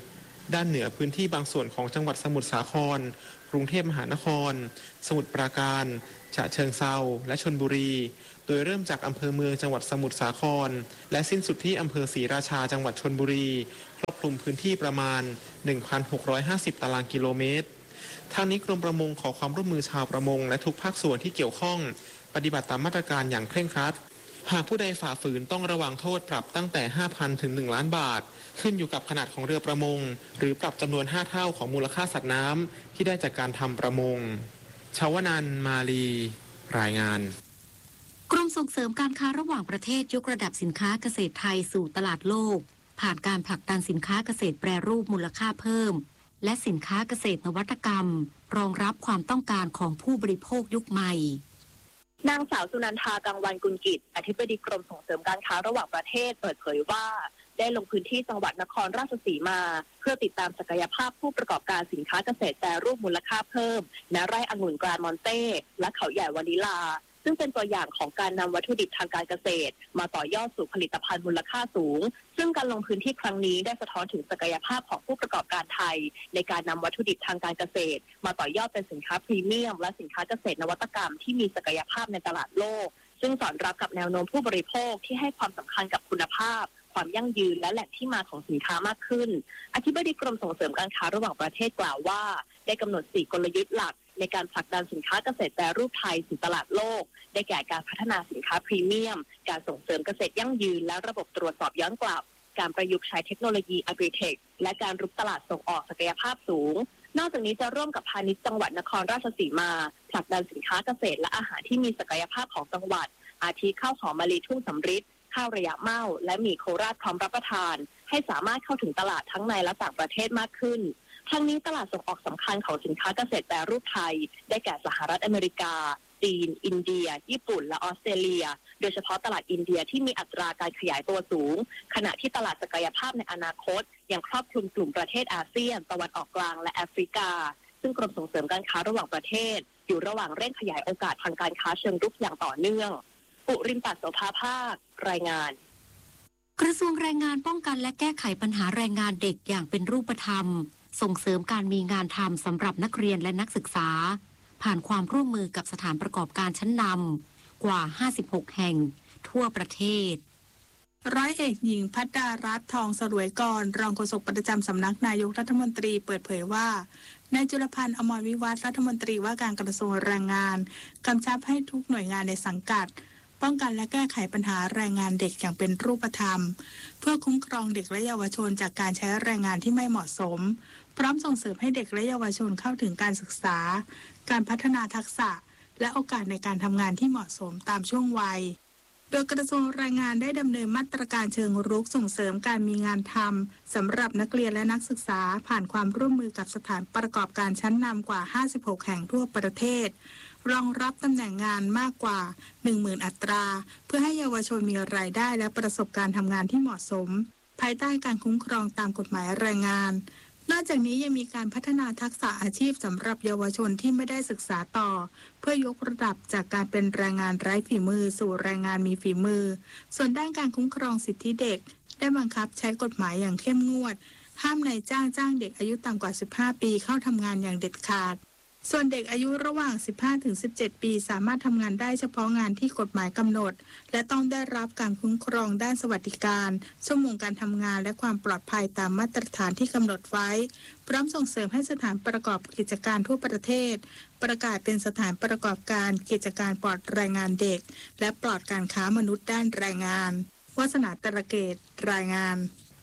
ด้านเหนือพื้นที่บางส่วนของจังหวัดสมุทรสาครกรุงเทพมหานครสมุทรปราการฉะเชิงเทราและชลบุรีโดยเริ่มจากอำเภอเมืองจังหวัดสมุทรสาครและสิ้นสุดที่อำเภอศรีราชาจังหวัดชลบุรีครอบคลุมพื้นที่ประมาณ หนึ่งพันหกร้อยห้าสิบ ตารางกิโลเมตรทางนี้กรมประมงขอความร่วมมือชาวประมงและทุกภาคส่วนที่เกี่ยวข้องปฏิบัติตามมาตรการอย่างเคร่งครัดหากผู้ใดฝ่าฝืนต้องระวังโทษปรับตั้งแต่ ห้าพัน ถึง หนึ่ง ล้านบาทขึ้นอยู่กับขนาดของเรือประมงหรือปรับจำนวนห้าเท่าของมูลค่าสัตว์น้ำที่ได้จากการทำประมงชาวนันท์มาลีรายงานกรมส่งเสริมการค้าระหว่างประเทศยกระดับสินค้าเกษตรไทยสู่ตลาดโลกผ่านการผลักดันสินค้าเกษตรแปรรูปมูลค่าเพิ่มและสินค้าเกษตรนวัตกรรมรองรับความต้องการของผู้บริโภคยุคใหม่นางสาวสุนันทากังวันกุลกิจอธิบดีกรมส่งเสริมการค้าระหว่างประเทศเปิดเผยว่าได้ลงพื้นที่จังหวัดนครราชสีมาเพื่อติดตามศักยภาพผู้ประกอบการสินค้าเกษตรแปรรูปมูลค่าเพิ่มณไร่องุ่นกรานมอนเต้และเขาใหญ่วานิลาซึ่งเป็นตัวอย่างของการนำวัตถุดิบทางการเกษตรมาต่อยอดสู่ผลิตภัณฑ์มูลค่าสูงซึ่งการลงพื้นที่ครั้งนี้ได้สะท้อนถึงศักยภาพของผู้ประกอบการไทยในการนำวัตถุดิบทางการเกษตรมาต่อยอดเป็นสินค้าพรีเมียมและสินค้าเกษตรนวัตกรรมที่มีศักยภาพในตลาดโลกซึ่งสอดรับกับแนวโน้มผู้บริโภคที่ให้ความสำคัญกับคุณภาพความยั่งยืนและแหล่งที่มาของสินค้ามากขึ้นอธิบดีกรมส่งเสริมการค้าระหว่างประเทศกล่าวว่าได้กำหนดสี่กลยุทธ์หลักในการผลักดันสินค้าเกษตรแปรรูปไทยสู่ตลาดโลกได้แก่การพัฒนาสินค้าพรีเมียมการส่งเสริมเกษตรยั่งยืนและระบบตรวจสอบย้อนกลับการประยุกต์ใช้เทคโนโลยีอะกริเทคและการรุกตลาดส่งออกศักยภาพสูงนอกจากนี้จะร่วมกับพาณิชย์จังหวัดนครราชสีมาผลักดันสินค้าเกษตรและอาหารที่มีศักยภาพของจังหวัดอาทิข้าวหอมมะลิทุ่งสำริดข้าวระยะเม่าและหมี่โคราชพร้อมรับประทานให้สามารถเข้าถึงตลาดทั้งในและต่างประเทศมากขึ้นทั้งนี้ตลาดส่งออกสำคัญของสินค้าเกษตรแปรรูปไทยได้แก่สหรัฐอเมริกาจีนอินเดียญี่ปุ่นและออสเตรเลียโดยเฉพาะตลาดอินเดียที่มีอัตราการขยายตัวสูงขณะที่ตลาดศักยภาพในอนาคตยังครอบคลุมกลุ่มประเทศอาเซียนตะวันออกกลางและแอฟริกาซึ่งกรมส่งเสริมการค้าระหว่างประเทศอยู่ระหว่างเร่งขยายโอกาสทางการค้าเชิงรุกอย่างต่อเนื่องปุริมปัสโสภาภาครายงานกระทรวงแรงงานป้องกันและแก้ไขปัญหาแรงงานเด็กอย่างเป็นรูปธรรมส่งเสริมการมีงานทำสำหรับนักเรียนและนักศึกษาผ่านความร่วมมือกับสถานประกอบการชั้นนำกว่าห้าสิบหกแห่งทั่วประเทศร้อยเอกหญิงพัดดารัตน์ทองสรวยกรรองโฆษกประจำสำนักนายกรัฐมนตรีเปิดเผยว่านายจุลพันธ์อมรวิวัฒน์รัฐมนตรีว่าการกระทรวงแรงงานกำชับให้ทุกหน่วยงานในสังกัดป้องกันและแก้ไขปัญหาแรงงานเด็กอย่างเป็นรูปธรรมเพื่อคุ้มครองเด็กและเยาวชนจากการใช้แรงงานที่ไม่เหมาะสมพร้อมส่งเสริมให้เด็กและเยาวชนเข้าถึงการศึกษาการพัฒนาทักษะและโอกาสในการทำงานที่เหมาะสมตามช่วงวัยโดยกระทรวงแรงงานได้ดำเนินมาตรการเชิงรุกส่งเสริมการมีงานทำสำหรับนักเรียนและนักศึกษาผ่านความร่วมมือกับสถานประกอบการชั้นนำกว่าห้าสิบหกแห่งทั่วประเทศรองรับตำแหน่งงานมากกว่า หนึ่งหมื่น อัตราเพื่อให้เยาวชนมีรายได้และประสบการณ์ทำงานที่เหมาะสมภายใต้การคุ้มครองตามกฎหมายแรงงานนอกจากนี้ยังมีการพัฒนาทักษะอาชีพสำหรับเยาวชนที่ไม่ได้ศึกษาต่อเพื่อยกระดับจากการเป็นแรงงานไร้ฝีมือสู่แรงงานมีฝีมือส่วนด้านการคุ้มครองสิทธิเด็กได้บังคับใช้กฎหมายอย่างเข้มงวดห้ามนายจ้างจ้างเด็กอายุต่ำกว่าสิบห้าปีเข้าทำงานอย่างเด็ดขาดส่วนเด็กอายุระหว่าง สิบห้าถึงสิบเจ็ด ปีสามารถทำงานได้เฉพาะงานที่กฎหมายกำหนดและต้องได้รับการคุ้มครองด้านสวัสดิการชั่วโมงการทำงานและความปลอดภัยตามมาตรฐานที่กำหนดไว้พร้อมส่งเสริมให้สถานประกอบกิจการทั่วประเทศประกาศเป็นสถานประกอบการกิจการปลอดแรงงานเด็กและปลอดการค้ามนุษย์ด้านแรงงานวาสนาตระเกตรายงาน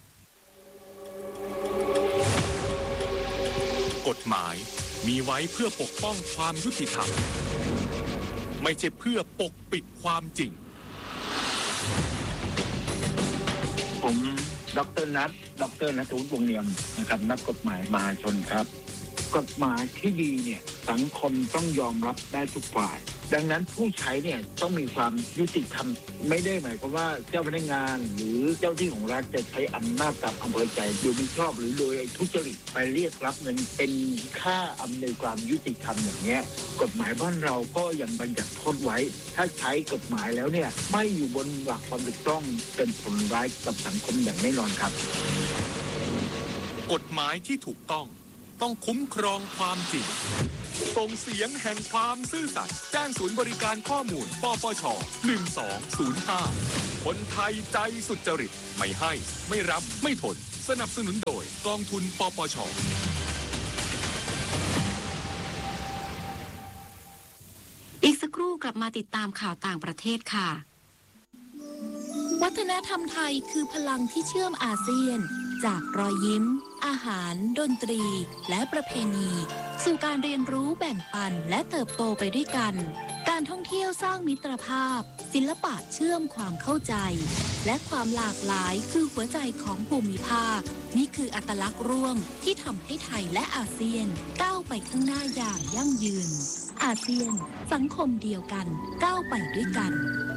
กฎหมายมีไว้เพื่อปกป้องความยุติธรรมไม่ใช่เพื่อปกปิดความจริงผมดร.นัทดร.ณัฐวุฒิวงศ์เนียมนะครับนักกฎหมายมหาชนครับกฎหมายที่ดีเนี่ยสังคมต้องยอมรับได้ทุกฝ่ายดังนั้นผู้ใช้เนี่ยต้องมีความยุติธรรมไม่ได้หมายความว่าเจ้าพนักงานหรือเจ้าที่ของรัฐจะใช้อำนาจตามอำเภอใจโดยไม่ชอบหรือโดยทุจริตไปเรียกรับเงินเป็นค่าอำนวยความยุติธรรมอย่างเงี้ยกฎหมายบ้านเราก็ยังบัญญัติโทษไว้ถ้าใช้กฎหมายแล้วเนี่ยไม่อยู่บนหลักความถูกต้องเป็นผลร้ายกับสังคมอย่างแน่นอนครับกฎหมายที่ถูกต้องต้องคุ้มครองความจริงส่งเสียงแห่งความซื่อสัตย์แจ้งศูนย์บริการข้อมูลปปชหนึ่งสองศูนย์ห้าคนไทยใจสุจริตไม่ให้ไม่รับไม่ทนสนับสนุนโดยกองทุนปปชอีกสักครู่กลับมาติดตามข่าวต่างประเทศค่ะวัฒนธรรมไทยคือพลังที่เชื่อมอาเซียนจากรอยยิ้มอาหารดนตรีและประเพณีสู่การเรียนรู้แบ่งปันและเติบโตไปด้วยกันการท่องเที่ยวสร้างมิตรภาพศิลปะเชื่อมความเข้าใจและความหลากหลายคือหัวใจของภูมิภาคนี่คืออัตลักษณ์ร่วมที่ทำให้ไทยและอาเซียนก้าวไปข้างหน้าอย่างยั่งยืนอาเซียนสังคมเดียวกันก้าวไปด้วยกัน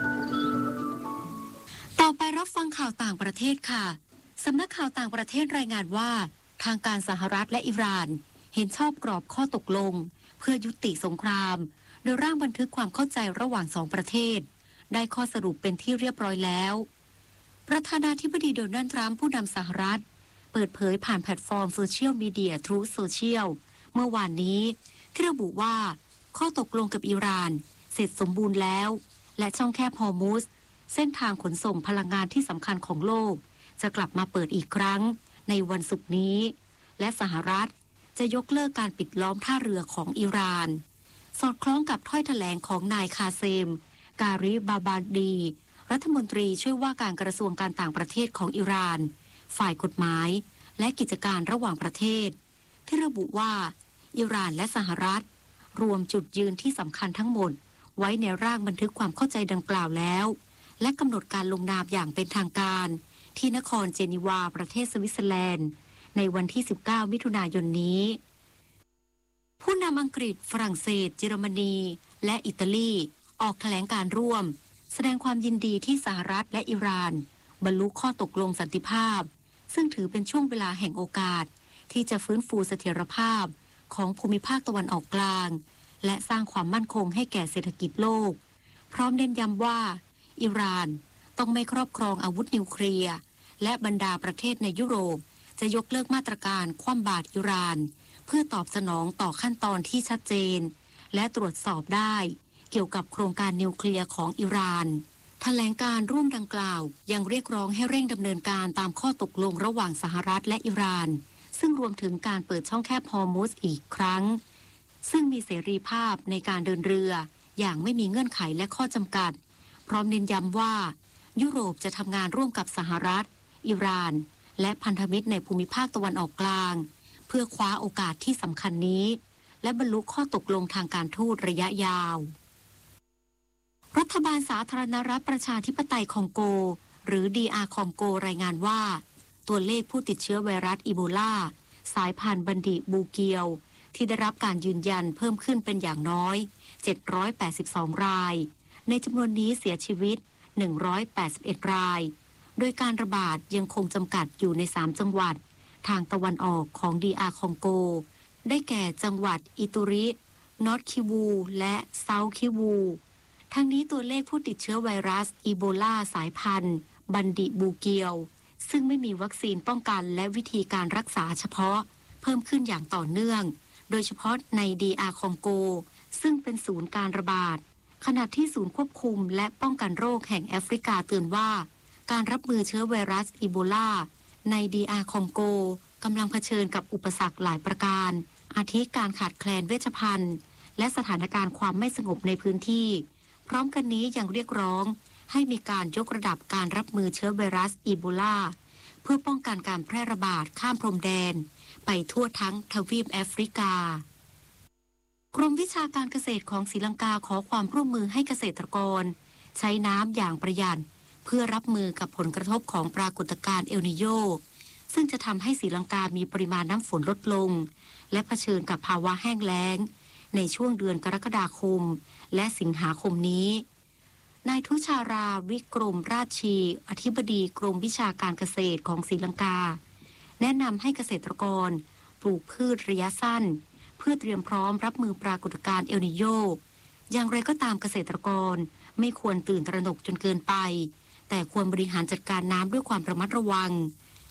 ต่อไปรับฟังข่าวต่างประเทศค่ะสำนักข่าวต่างประเทศรายงานว่าทางการสหรัฐและอิหร่านเห็นชอบกรอบข้อตกลงเพื่อยุติสงครามโดยร่างบันทึกความเข้าใจระหว่างสองประเทศได้ข้อสรุปเป็นที่เรียบร้อยแล้วประธานาธิบดีโดนัลด์ทรัมป์ผู้นำสหรัฐเปิดเผยผ่านแพลตฟอร์มโซเชียลมีเดีย Truth Social เมื่อวานนี้ที่ระบุว่าข้อตกลงกับอิหร่านเสร็จสมบูรณ์แล้วและช่องแคบฮอร์มุซเส้นทางขนส่งพลังงานที่สำคัญของโลกจะกลับมาเปิดอีกครั้งในวันศุกร์นี้และสหรัฐจะยกเลิกการปิดล้อมท่าเรือของอิหร่านสอดคล้องกับถ้อยแถลงของนายคาเซมการิบาบาดีรัฐมนตรีช่วยว่าการกระทรวงการต่างประเทศของอิหร่านฝ่ายกฎหมายและกิจการระหว่างประเทศที่ระบุว่าอิหร่านและสหรัฐรวมจุดยืนที่สำคัญทั้งหมดไว้ในร่างบันทึกความเข้าใจดังกล่าวแล้วและกำหนดการลงนามอย่างเป็นทางการที่นครเจนีวาประเทศสวิตเซอร์แลนด์ในวันที่สิบเก้ามิถุนายนนี้ผู้นำอังกฤษฝรั่งเศสเยอรมนีและอิตาลีออกแถลงการร่วมแสดงความยินดีที่สหรัฐและอิหร่านบรรลุข้อตกลงสันติภาพซึ่งถือเป็นช่วงเวลาแห่งโอกาสที่จะฟื้นฟูเสถียรภาพของภูมิภาคตะวันออกกลางและสร้างความมั่นคงให้แก่เศรษฐกิจโลกพร้อมเน้นย้ำว่าอิหร่านต้องไม่ครอบครองอาวุธนิวเคลียร์และบรรดาประเทศในยุโรปจะยกเลิกมาตรการคว่ำบาตรอิหร่านเพื่อตอบสนองต่อขั้นตอนที่ชัดเจนและตรวจสอบได้เกี่ยวกับโครงการนิวเคลียร์ของอิหร่านแถลงการร่วมดังกล่าวยังเรียกร้องให้เร่งดำเนินการตามข้อตกลงระหว่างสหรัฐและอิหร่านซึ่งรวมถึงการเปิดช่องแคบฮอร์มุซอีกครั้งซึ่งมีเสรีภาพในการเดินเรืออย่างไม่มีเงื่อนไขและข้อจำกัดพร้อมเน้นย้ำว่ายุโรปจะทำงานร่วมกับสหรัฐอิหร่านและพันธมิตรในภูมิภาคตะวันออกกลางเพื่อคว้าโอกาสที่สำคัญนี้และบรรลุข้อตกลงทางการทูตระยะยาวรัฐบาลสาธารณรัฐประชาธิปไตยคองโกหรือ ดี อาร์ คองโกรายงานว่าตัวเลขผู้ติดเชื้อไวรัสอีโบลาสายพันธุ์บันดิบูเกียวที่ได้รับการยืนยันเพิ่มขึ้นเป็นอย่างน้อยเจ็ดร้อยแปดสิบสองรายในจำนวนนี้เสียชีวิตหนึ่งร้อยแปดสิบเอ็ดรายโดยการระบาดยังคงจำกัดอยู่ในสามจังหวัดทางตะวันออกของ ดี อาร์ คองโกได้แก่จังหวัดอิตุรินอร์ทคิวูและเซาท์คิวูทั้งนี้ตัวเลขผู้ติดเชื้อไวรัสอีโบลาสายพันธุ์บันดิบูเกียวซึ่งไม่มีวัคซีนป้องกันและวิธีการรักษาเฉพาะเพิ่มขึ้นอย่างต่อเนื่องโดยเฉพาะใน ดี อาร์ คองโกซึ่งเป็นศูนย์การระบาดขณะที่ศูนย์ควบคุมและป้องกันโรคแห่งแอฟริกาเตือนว่าการรับมือเชื้อไวรัสอีโบลาใน ดี อาร์ คองโกกำลังเผชิญกับอุปสรรคหลายประการอาทิการขาดแคลนเวชภัณฑ์และสถานการณ์ความไม่สงบในพื้นที่พร้อมกันนี้ยังเรียกร้องให้มีการยกระดับการรับมือเชื้อไวรัสอีโบลาเพื่อป้องกันการแพร่ระบาดข้ามพรมแดนไปทั่วทั้งทวีปแอฟริกากรมวิชาการเกษตรของศรีลังกาขอความร่วมมือให้เกษตรกรใช้น้ำอย่างประหยัดเพื่อรับมือกับผลกระทบของปรากฏการณ์เอลนิโญซึ่งจะทำให้ศรีลังกามีปริมาณน้ำฝนลดลงและเผชิญกับภาวะแห้งแล้งในช่วงเดือนกรกฎาคมและสิงหาคมนี้นายทุชาราวิกรมราชชีอธิบดีกรมวิชาการเกษตรของศรีลังกาแนะนำให้เกษตรกรปลูกพืชระยะสั้นเพื่อเตรียมพร้อมรับมือปรากฏการณ์เอลนิโญอย่างไรก็ตามเกษตรกรไม่ควรตื่นตระหนกจนเกินไปแต่ควรบริหารจัดการน้ำด้วยความระมัดระวัง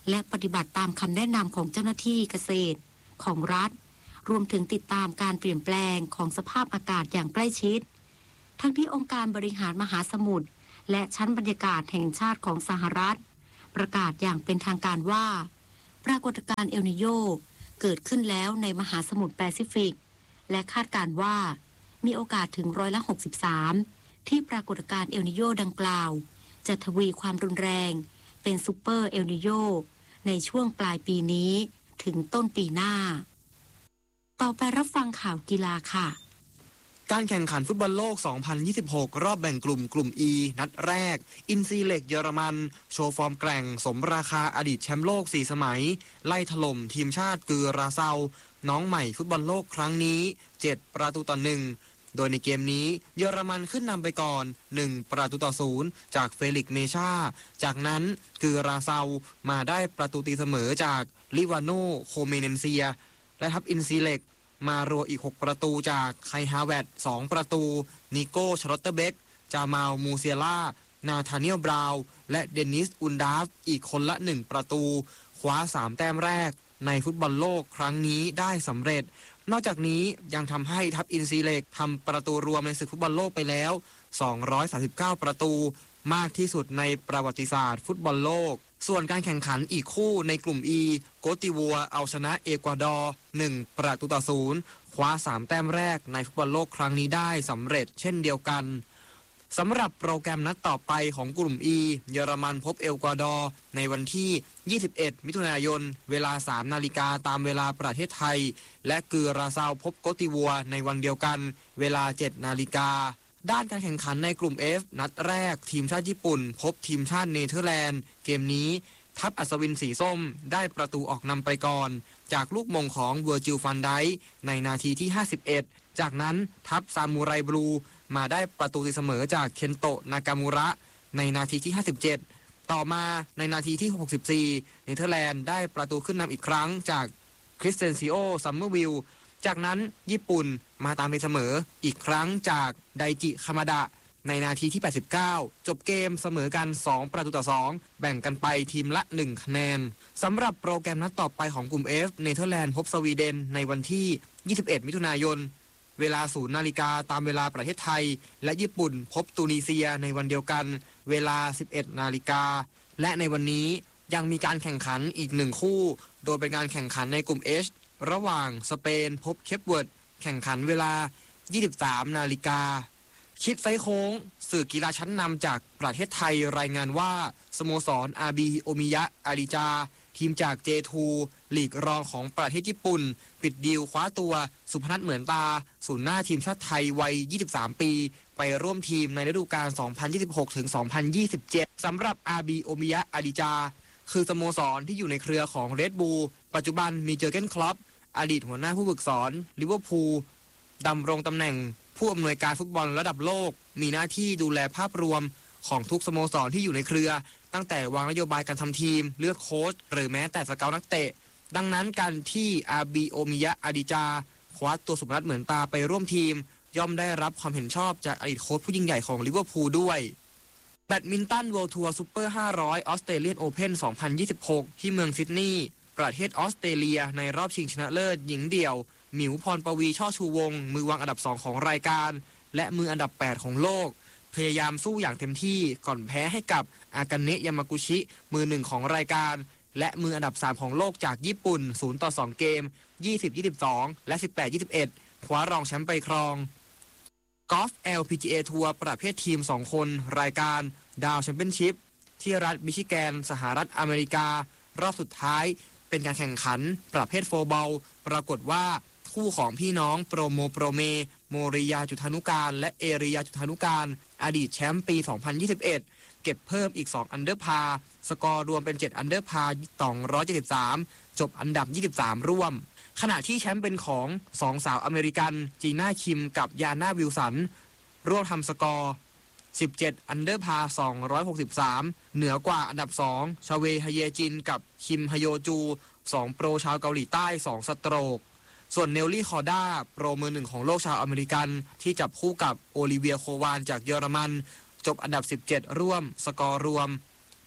และปฏิบัติตามคำแนะนำของเจ้าหน้าที่เกษตรของรัฐรวมถึงติดตามการเปลี่ยนแปลงของสภาพอากาศอย่างใกล้ชิดทั้งที่องค์การบริหารมหาสมุทรและชั้นบรรยากาศแห่งชาติของสหรัฐประกาศอย่างเป็นทางการว่าปรากฏการณ์เอลนิโญเกิดขึ้นแล้วในมหาสมุทรแปซิฟิกและคาดการณ์ว่ามีโอกาสถึงร้อยละหกสิบสามที่ปรากฏการณ์เอลนิโญดังกล่าวจะทวีความรุนแรงเป็นซูเปอร์เอลนิโญในช่วงปลายปีนี้ถึงต้นปีหน้าต่อไปรับฟังข่าวกีฬาค่ะการแข่งขันฟุตบอลโลก สองพันยี่สิบหก รอบแบ่งกลุ่มกลุ่ม E นัดแรกอินซีเล็กเยอรมันโชว์ฟอร์มแกร่งสมราคาอดีตแชมป์โลกสี่สมัยไล่ถล่มทีมชาติกือราเซาน้องใหม่ฟุตบอลโลกครั้งนี้เจ็ดประตูต่อหนึ่งโดยในเกมนี้เยอรมันขึ้นนำไปก่อนหนึ่งประตูต่อศูนย์จากเฟลิกซ์เมชาจากนั้นกือราเซามาได้ประตูตีเสมอจากลิวาโนโคเมเนนเซียและทัพอินซีเล็กมารัวอีกหกประตูจากไคฮาเวตสองประตูนิโก้ชลอตเตอร์เบกจามาลมูเซียล่านาธาเนียลบราวน์และเดนิสอุนดาฟอีกคนละหนึ่งประตูคว้าสามแต้มแรกในฟุตบอลโลกครั้งนี้ได้สำเร็จนอกจากนี้ยังทำให้ทัพอินซีเล็กทำประตูรวมในศึกฟุตบอลโลกไปแล้วสองร้อยสามสิบเก้าประตูมากที่สุดในประวัติศาสตร์ฟุตบอลโลกส่วนการแข่งขันอีกคู่ในกลุ่ม E โกติวัวเอาชนะเอกวาดอร์หนึ่งประตูต่อศูนย์คว้าสามแต้มแรกในฟุตบอลโลกครั้งนี้ได้สำเร็จเช่นเดียวกันสำหรับโปรแกรมนัดต่อไปของกลุ่ม E เยอรมันพบเอกวาดอร์ในวันที่ยี่สิบเอ็ดมิถุนายนเวลาสามนาฬิกาตามเวลาประเทศไทยและกือราเซาพบโกติวัวในวันเดียวกันเวลาเจ็ดนาฬิกาด้านการแข่งขันในกลุ่ม F นัดแรกทีมชาติญี่ปุ่นพบทีมชาติเนเธอร์แลนด์เกมนี้ทัพอัศวินสีส้มได้ประตูออกนำไปก่อนจากลูกมงของเวอร์จิลฟันไดค์ในนาทีที่ห้าสิบเอ็ดจากนั้นทัพซามูไรบลูมาได้ประตูตีเสมอจากเคนโตะนากามูระในนาทีที่ห้าสิบเจ็ดต่อมาในนาทีที่หกสิบสี่เนเธอร์แลนด์ได้ประตูขึ้นนำอีกครั้งจากคริสเตนซิโอซัมเมอร์วิลจากนั้นญี่ปุ่นมาตามตีเสมออีกครั้งจากไดจิคามาดะในนาทีที่แปดสิบเก้าจบเกมเสมอกันสองประตูต่อสองแบ่งกันไปทีมละหนึ่งคะแนนสำหรับโปรแกรมนัดต่อไปของกลุ่ม F เนเธอร์แลนด์พบสวีเดนในวันที่ยี่สิบเอ็ดมิถุนายนเวลาศูนย์นาฬิกาตามเวลาประเทศไทยและญี่ปุ่นพบตูนิเซียในวันเดียวกันเวลาสิบเอ็ดนาฬิกาและในวันนี้ยังมีการแข่งขันอีกหนึ่งคู่โดยเป็นการแข่งขันในกลุ่ม H ระหว่างสเปนพบเคปเวิร์ดแข่งขันเวลายี่สิบสามนาฬิกาคิดไซโค้งสื่อกีฬาชั้นนำจากประเทศไทยรายงานว่าสโมสรอาบีโอมิยะอาริจาทีมจาก เจ ทู ลีกรองของประเทศญี่ปุ่นปิดดีลคว้าตัวสุพนัทเหมือนตาศูนย์หน้าทีมชาติไทยวัยยี่สิบสามปีไปร่วมทีมในฤดูกาล สองพันยี่สิบหก ถึง สองพันยี่สิบเจ็ด สำหรับอาบีโอมิยะอาริจาคือสโมสรที่อยู่ในเครือของเรดบูลปัจจุบันมีเจอร์เก้นคล็อปอดีตหัวหน้าผู้ฝึกสอนลิเวอร์พูลดำรงตำแหน่งผู้อำนวยการฟุตบอลระดับโลกมีหน้าที่ดูแลภาพรวมของทุกสโมสรที่อยู่ในเครือตั้งแต่วางนโยบายการทำทีมเลือกโค้ชหรือแม้แต่สเกาต์นักเตะดังนั้นการที่อาบีโอมิยะอาดิจาคว้าตัวสุพนัทเหมือนตาไปร่วมทีมย่อมได้รับความเห็นชอบจากอดีตโค้ชผู้ยิ่งใหญ่ของลิเวอร์พูลด้วยแบดมินตัน World Tour Super ห้าร้อย Australian Open สองพันยี่สิบหกที่เมืองซิดนีย์ประเทศออสเตรเลียในรอบชิงชนะเลิศหญิงเดี่ยวหมิวพรปวีช่อชูวงศ์มือวางอันดับสองของรายการและมืออันดับแปดของโลกพยายามสู้อย่างเต็มที่ก่อนแพ้ให้กับอากาเนะยามากุชิมือหนึ่งของรายการและมืออันดับสามของโลกจากญี่ปุ่นศูนย์ต่อสองเกมยี่สิบ ยี่สิบสองและสิบแปด ยี่สิบเอ็ดคว้ารองแชมป์ไปครองกอล์ฟ แอล พี จี เอ ทัวร์ประเภททีมสองคนรายการดาวแชมเปี้ยนชิพที่รัฐมิชิแกนสหรัฐอเมริการอบสุดท้ายเป็นการแข่งขันประเภทโฟร์บอลปรากฏว่าคู่ของพี่น้องโปรโมโปรเมโมริยาจุธานุการและเอริยาจุธานุการอดีตแชมป์ปี สองพันยี่สิบเอ็ด เก็บเพิ่มอีกสองอันเดอร์พาร์สกอร์รวมเป็นเจ็ดอันเดอร์พาร์สองร้อยเจ็ดสิบสามจบอันดับยี่สิบสามร่วมขณะที่แชมป์เป็นของสองสาวอเมริกันจีน่าคิมกับยาน่าวิลสันร่วมทำสกอร์สิบเจ็ดอันเดอร์พาร์สองร้อยหกสิบสามเหนือกว่าอันดับสองชาเวฮเยจินกับคิมฮโยจูสองโปรชาวเกาหลีใต้สองสโตรกส่วนเนลลี่คอร์ด้าโปรมือหนึ่งของโลกชาวอเมริกันที่จับคู่กับโอลิเวียโควานจากเยอรมันจบอันดับสิบเจ็ดร่วมสกอร์รวม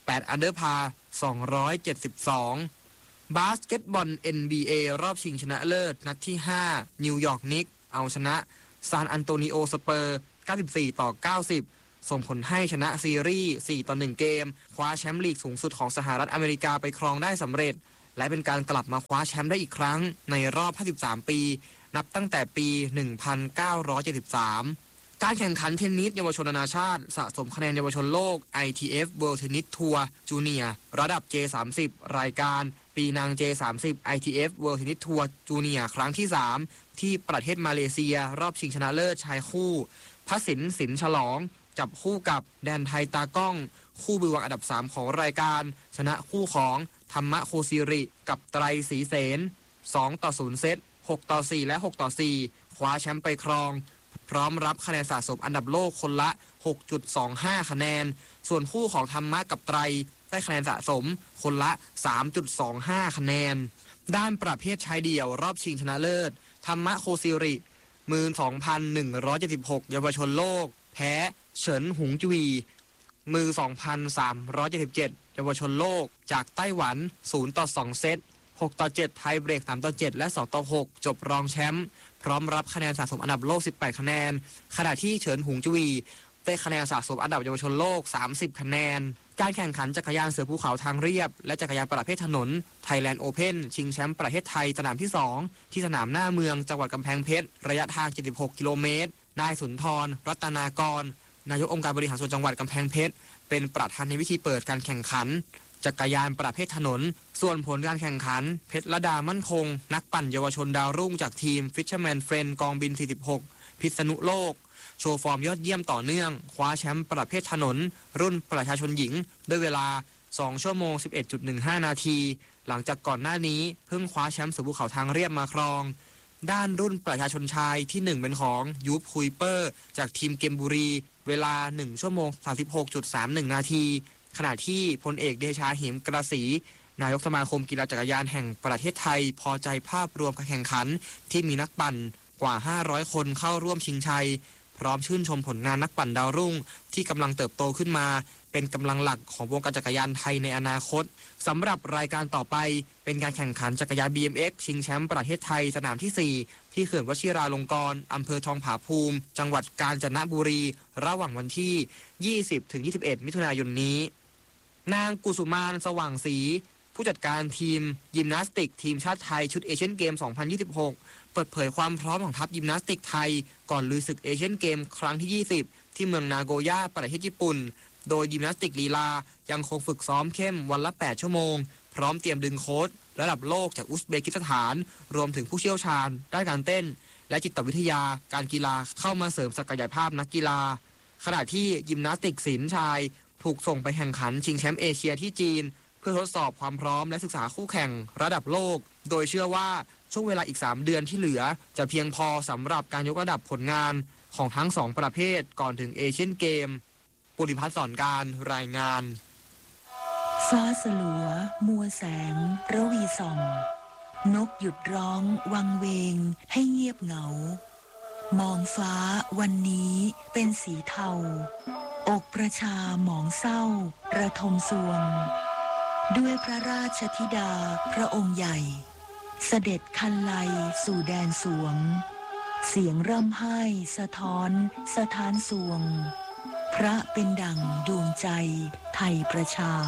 แปดอันเดอร์พาสองร้อยเจ็ดสิบสองบาสเกตบอล เอ็น บี เอ รอบชิงชนะเลิศนัดที่ห้านิวยอร์กนิกส์เอาชนะซานอันโตนิโอสเปอร์เก้าสิบสี่ต่อเก้าสิบส่งผลให้ชนะซีรีส์สี่ต่อหนึ่งเกมคว้าแชมป์ลีกสูงสุดของสหรัฐอเมริกาไปครองได้สำเร็จและเป็นการกลับมาคว้าแชมป์ได้อีกครั้งในรอบห้าสิบสามปีนับตั้งแต่ปีหนึ่งพันเก้าร้อยเจ็ดสิบสามการแข่งขันเทนนิสเยาวชนนานาชาติสะสมคะแนนเยาวชนโลก ไอ ที เอฟ World Tennis Tour Junior ระดับ เจ สามสิบ รายการปีนาง เจ สามสิบ ไอ ที เอฟ World Tennis Tour Junior ครั้งที่สามที่ประเทศมาเลเซียรอบชิงชนะเลิศชายคู่พสินสินฉลองจับคู่กับแดนไทยตากล้องคู่มือวางอันดับสามของรายการชนะคู่ของธรรมะโคซิริกับไตรศรีเสนสองต่อศูนย์เซตหกต่อสี่และหกต่อสี่คว้าแชมป์ไปครองพร้อมรับคะแนนสะสมอันดับโลกคนละ หกจุดสองห้า คะแนนส่วนคู่ของธรรมะกับไตรได้คะแนนสะสมคนละ สามจุดสองห้า คะแนนด้านประเภทชายเดี่ยวรอบชิงชนะเลิศธรรมะโคซิริมือ สองพันหนึ่งร้อยเจ็ดสิบหก เยาวชนโลกแพ้เฉินหงจุยมือ สองพันสามร้อยเจ็ดสิบเจ็ด เยาวชนโลกจากไต้หวันศูนย์ต่อสองเซตหกต่อเจ็ดไทยเบรกสามต่อเจ็ดและสองต่อหกจบรองแชมป์พร้อมรับคะแนนสะสมอันดับโลกสิบแปดคะแนนขณะที่เฉินหงจุยได้คะแนนสะสมอันดับเยาวชนโลกสามสิบคะแนนการแข่งขันจักรยานเสือภูเขาทางเรียบและจักรยานประเภทถนน Thailand Open ชิงแชมป์ประเทศไทยสนามที่สองที่สนามหน้าเมืองจังหวัดกำแพงเพชรระยะทางเจ็ดสิบหกกิโลเมตรนายสุนทรรัตนากรนายกองค์การบริหารส่วนจังหวัดกำแพงเพชรเป็นประธานในพิธีเปิดการแข่งขันจักรยานประเภทถนนส่วนผลการแข่งขันเพชรระดามั่นคงนักปั่นเยาวชนดาวรุ่งจากทีม Fisherman Friend กองบินสี่สิบหกพิษณุโลกโชว์ฟอร์มยอดเยี่ยมต่อเนื่องคว้าแชมป์ประเภทถนนรุ่นประชาชนหญิงด้วยเวลาสองชั่วโมง สิบเอ็ดจุดหนึ่งห้า นาทีหลังจากก่อนหน้านี้เพิ่งคว้าแชมป์เสือภูเขาทางเรียบมาครองด้านรุ่นประชาชนชายที่หนึ่งเป็นของยูปคุยเปอร์จากทีมเกมบุรีเวลาหนึ่งชั่วโมง สามสิบหกจุดสามหนึ่ง นาทีขณะที่พลเอกเดชาเหมกระสีนายกสมาคมกีฬาจักรยานแห่งประเทศไทยพอใจภาพรวมการแข่งขันที่มีนักปั่นกว่าห้าร้อยคนเข้าร่วมชิงชัยพร้อมชื่นชมผลงานนักปั่นดาวรุ่งที่กำลังเติบโตขึ้นมาเป็นกำลังหลักของวงการจักรยานไทยในอนาคตสำหรับรายการต่อไปเป็นการแข่งขันจักรยาน บี เอ็ม เอ็กซ์ ชิงแชมป์ประเทศไทยสนามที่สี่ที่เขื่อนวชิราลงกรณ์อำเภอทองผาภูมิจังหวัดกาญจนบุรีระหว่างวันที่ยี่สิบถึงยี่สิบเอ็ดมิถุนายนนี้นางกุสุมานสว่างศรีผู้จัดการทีมยิมนาสติกทีมชาติไทยชุดเอเชียนเกม สองพันยี่สิบหก เปิดเผยความพร้อมของทัพยิมนาสติกไทยก่อนลุยศึกเอเชียนเกมครั้งที่ยี่สิบที่เมืองนาโกย่าประเทศญี่ปุ่นโดยยิมนาสติกลีลายังคงฝึกซ้อมเข้มวันละแปดชั่วโมงพร้อมเตรียมดึงโค้ชระดับโลกจากอุซเบกิสถานรวมถึงผู้เชี่ยวชาญด้านการเต้นและจิตวิทยาการกีฬาเข้ามาเสริมศักยภาพนักกีฬาขณะที่ยิมนาสติกศิลป์ชายถูกส่งไปแข่งขันชิงแชมป์เอเชียที่จีนเพื่อทดสอบความพร้อมและศึกษาคู่แข่งระดับโลกโดยเชื่อว่าช่วงเวลาอีกสามเดือนที่เหลือจะเพียงพอสำหรับการยกระดับผลงานของทั้งสองประเภทก่อนถึงเอเชียนเกมปุริพัฒน์สอนการรายงานฟ้าสลัวมัวแสงระวีส่องนกหยุดร้องวังเวงให้เงียบเหงามองฟ้าวันนี้เป็นสีเทาอกประชาหมองเศร้าระทมสวงด้วยพระราชธิดาพระองค์ใหญ่เสด็จคันไลสู่แดนสวงเสียงร่ำไห้สะท้อนสะท้านสวงพระเป็นดั่งดวงใจไทยประชา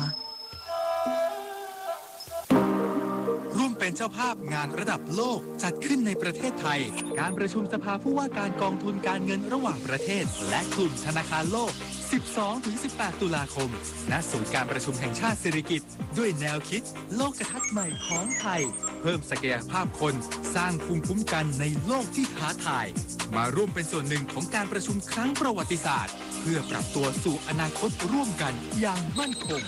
ร่วมเป็นเจ้าภาพงานระดับโลกจัดขึ้นในประเทศไทยการประชุมสภาผู้ว่าการกองทุนการเงินระหว่างประเทศและกลุ่มธนาคารโลก สิบสองถึงสิบแปด ตุลาคมณศูนย์การประชุมแห่งชาติสิริกิติ์ด้วยแนวคิดโลกทัศน์ใหม่ของไทยเพิ่มศักยภาพคนสร้างภูมิคุ้มกันในโลกที่ท้าทายมาร่วมเป็นส่วนหนึ่งของการประชุมครั้งประวัติศาสตร์เพื่อปรับตัวสู่อนาคตร่วมกันอย่างมั่นคง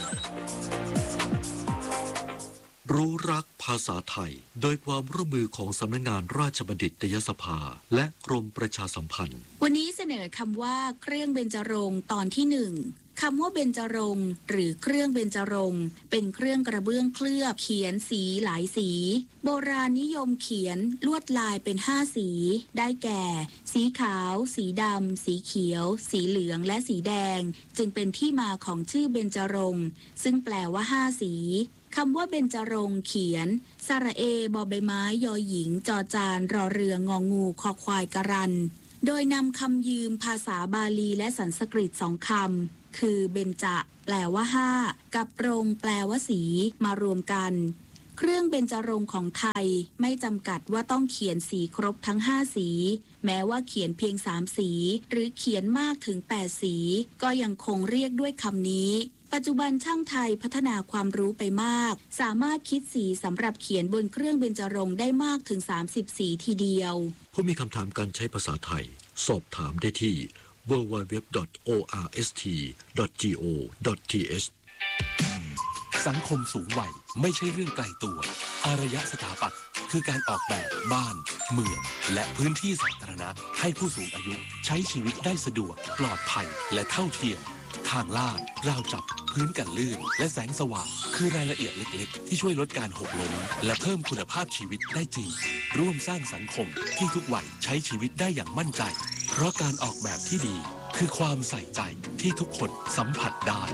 รู้รักภาษาไทยโดยความร่วมมือของสำนักงานราชบัณฑิตยสภาและกรมประชาสัมพันธ์วันนี้เสนอคำว่าเครื่องเบญจรงค์ตอนที่หนึ่งคำว่าเบญจรงค์หรือเครื่องเบญจรงค์เป็นเครื่องกระเบื้องเคลือบเขียนสีหลายสีโบราณนิยมเขียนลวดลายเป็นห้าสีได้แก่ สีขาวสีดำสีเขียวสีเหลืองและสีแดงจึงเป็นที่มาของชื่อเบญจรงค์ซึ่งแปลว่าห้าสีคำว่าเบญจรงค์เขียนสระเอบอใบไม้ยอหญิงจอจานรอเรืององูคอควายกรันโดยนำคำยืมภาษาบาลีและสันสกฤตสองคำคือเบญจแปลว่าห้ากับรงค์แปลว่าสีมารวมกันเครื่องเบญจรงค์ของไทยไม่จำกัดว่าต้องเขียนสีครบทั้งห้าสีแม้ว่าเขียนเพียงสามสีหรือเขียนมากถึงแปดสีก็ยังคงเรียกด้วยคำนี้ปัจจุบันช่างไทยพัฒนาความรู้ไปมากสามารถคิดสีสำหรับเขียนบนเครื่องเบญจรงค์ได้มากถึงสามสิบสีทีเดียวผู้มีคำถามการใช้ภาษาไทยสอบถามได้ที่ ดับเบิลยู ดับเบิลยู ดับเบิลยู ดอท โอ อาร์ เอส ที ดอท จี โอ ดอท ที เอชสังคมสูงวัยไม่ใช่เรื่องไกลตัวอารยสถาปัตย์คือการออกแบบบ้านเมืองและพื้นที่สาธารณะให้ผู้สูงอายุใช้ชีวิตได้สะดวกปลอดภัยและเท่าเทียมทางลาดราวจับพื้นกันลื่นและแสงสว่างคือรายละเอียดเล็กๆที่ช่วยลดการหกล้มและเพิ่มคุณภาพชีวิตได้จริงร่วมสร้างสังคมที่ทุกวัยใช้ชีวิตได้อย่างมั่นใจเพราะการออกแบบที่ดีคือความใส่ใจที่ทุกคนสัมผัสได้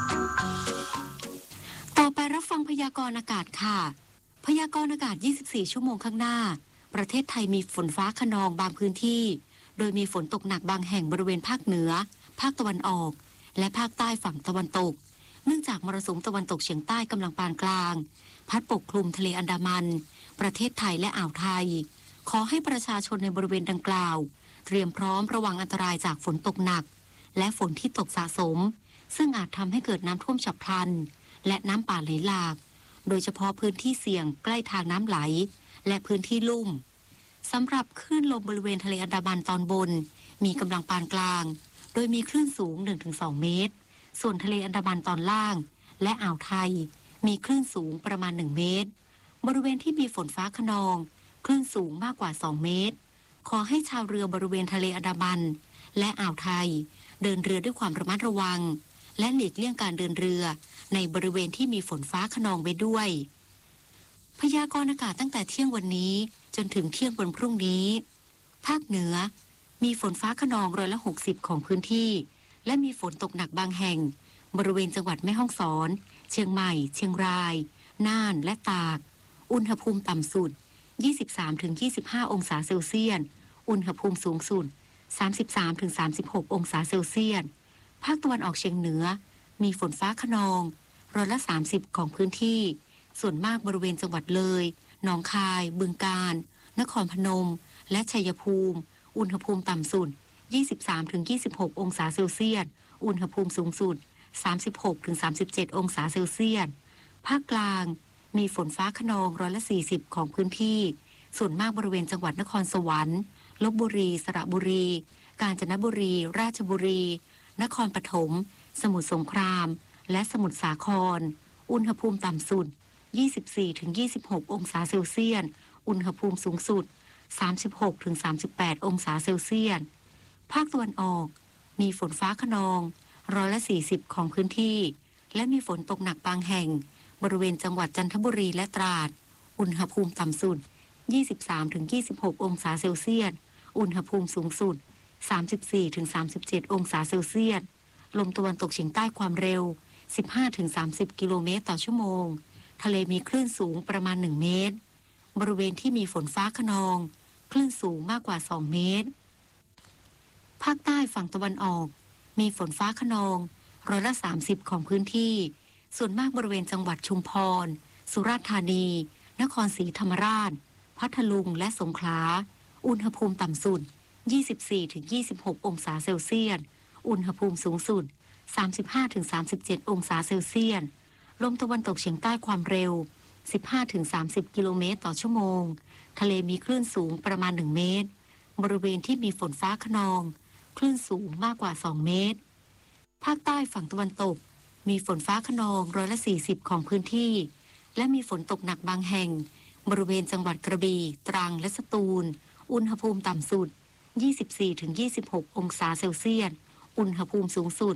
ต่อไปรับฟังพยากรณ์อากาศค่ะพยากรณ์อากาศยี่สิบสี่ชั่วโมงข้างหน้าประเทศไทยมีฝนฟ้าคะนองบางพื้นที่โดยมีฝนตกหนักบางแห่งบริเวณภาคเหนือภาคตะวันออกและภาคใต้ฝั่งตะวันตกเนื่องจากมรสุมตะวันตกเฉียงใต้กำลังปานกลางพัดปกคลุมทะเลอันดามันประเทศไทยและอ่าวไทยขอให้ประชาชนในบริเวณดังกล่าวเตรียมพร้อมระวังอันตรายจากฝนตกหนักและฝนที่ตกสะสมซึ่งอาจทำให้เกิดน้ำท่วมฉับพลันและน้ำป่าไหลหลากโดยเฉพาะพื้นที่เสี่ยงใกล้ทางน้ำไหลและพื้นที่ลุ่มสำหรับคลื่นลมบริเวณทะเลอันดามันตอนบนมีกำลังปานกลางโดยมีคลื่นสูง หนึ่งถึงสอง เมตรส่วนทะเลอันดามันตอนล่างและอ่าวไทยมีคลื่นสูงประมาณหนึ่งเมตรบริเวณที่มีฝนฟ้าคะนองคลื่นสูงมากกว่าสองเมตรขอให้ชาวเรือบริเวณทะเลอันดามันและอ่าวไทยเดินเรือด้วยความระมัดระวังและหลีกเลี่ยงการเดินเรือในบริเวณที่มีฝนฟ้าคะนองไว้ด้วยพยากรณ์อากาศตั้งแต่เที่ยงวันนี้จนถึงเที่ยงวันพรุ่งนี้ภาคเหนือมีฝนฟ้าคะนองร้อยละหกสิบของพื้นที่และมีฝนตกหนักบางแห่งบริเวณจังหวัดแม่ฮ่องสอนเชียงใหม่เชียงรายน่านและตากอุณหภูมิต่ำสุด ยี่สิบสามถึงยี่สิบห้า องศาเซลเซียสอุณหภูมิสูงสุด สามสิบสามถึงสามสิบหก องศาเซลเซียสภาคตะวันออกเฉียงเหนือมีฝนฟ้าคะนองร้อยละสามสิบของพื้นที่ส่วนมากบริเวณจังหวัดเลยหนองคายบึงกาฬนครพนมและชัยภูมิอุณหภูมิต่ำสุด ยี่สิบสามถึงยี่สิบหก องศาเซลเซียสอุณหภูมิสูงสุด สามสิบหกถึงสามสิบเจ็ด องศาเซลเซียสภาคกลางมีฝนฟ้าคะนองร้อยละสี่สิบของพื้นที่ส่วนมากบริเวณจังหวัดนครสวรรค์ลพบุรีสระบุรีกาญจนบุรีราชบุรีนครปฐมสมุทรสงครามและสมุทรสาครอุณหภูมิต่ำสุด ยี่สิบสี่ถึงยี่สิบหก องศาเซลเซียสอุณหภูมิสูงสุด สามสิบหกถึงสามสิบแปด องศาเซลเซียสภาคตะวันออกมีฝนฟ้าคะนองร้อยละสี่สิบของพื้นที่และมีฝนตกหนักบางแห่งบริเวณจังหวัดจันทบุรีและตราดอุณหภูมิต่ำสุด ยี่สิบสามถึงยี่สิบหก องศาเซลเซียสอุณหภูมิสูงสุด สามสิบสี่ถึงสามสิบเจ็ด องศาเซลเซียสลมตะวันตกเฉียงใต้ความเร็ว สิบห้าถึงสามสิบ กิโลเมตรต่อชั่วโมงทะเลมีคลื่นสูงประมาณหนึ่งเมตรบริเวณที่มีฝนฟ้าคะนองคลื่นสูงมากกว่าสองเมตรภาคใต้ฝั่งตะวันออกมีฝนฟ้าคะนองร้อยละสามสิบของพื้นที่ส่วนมากบริเวณจังหวัดชุมพรสุราษฎร์ธานีนครศรีธรรมราชพัทลุงและสงขลาอุณหภูมิต่ำสุด ยี่สิบสี่ถึงยี่สิบหก องศาเซลเซียสอุณหภูมิสูงสุด สามสิบห้าถึงสามสิบเจ็ด องศาเซลเซียสลมตะวันตกเฉียงใต้ความเร็ว สิบห้าถึงสามสิบ กิโลเมตรต่อชั่วโมงทะเลมีคลื่นสูงประมาณหนึ่งเมตรบริเวณที่มีฝนฟ้าคะนองคลื่นสูงมากกว่าสองเมตรภาคใต้ฝั่งตะวันตกมีฝนฟ้าคะนองร้อยละสี่สิบของพื้นที่และมีฝนตกหนักบางแห่งบริเวณจังหวัดกระบี่ตรังและสตูลอุณหภูมิต่ำสุด ยี่สิบสี่ถึงยี่สิบหก องศาเซลเซียสอุณหภูมิสูงสุด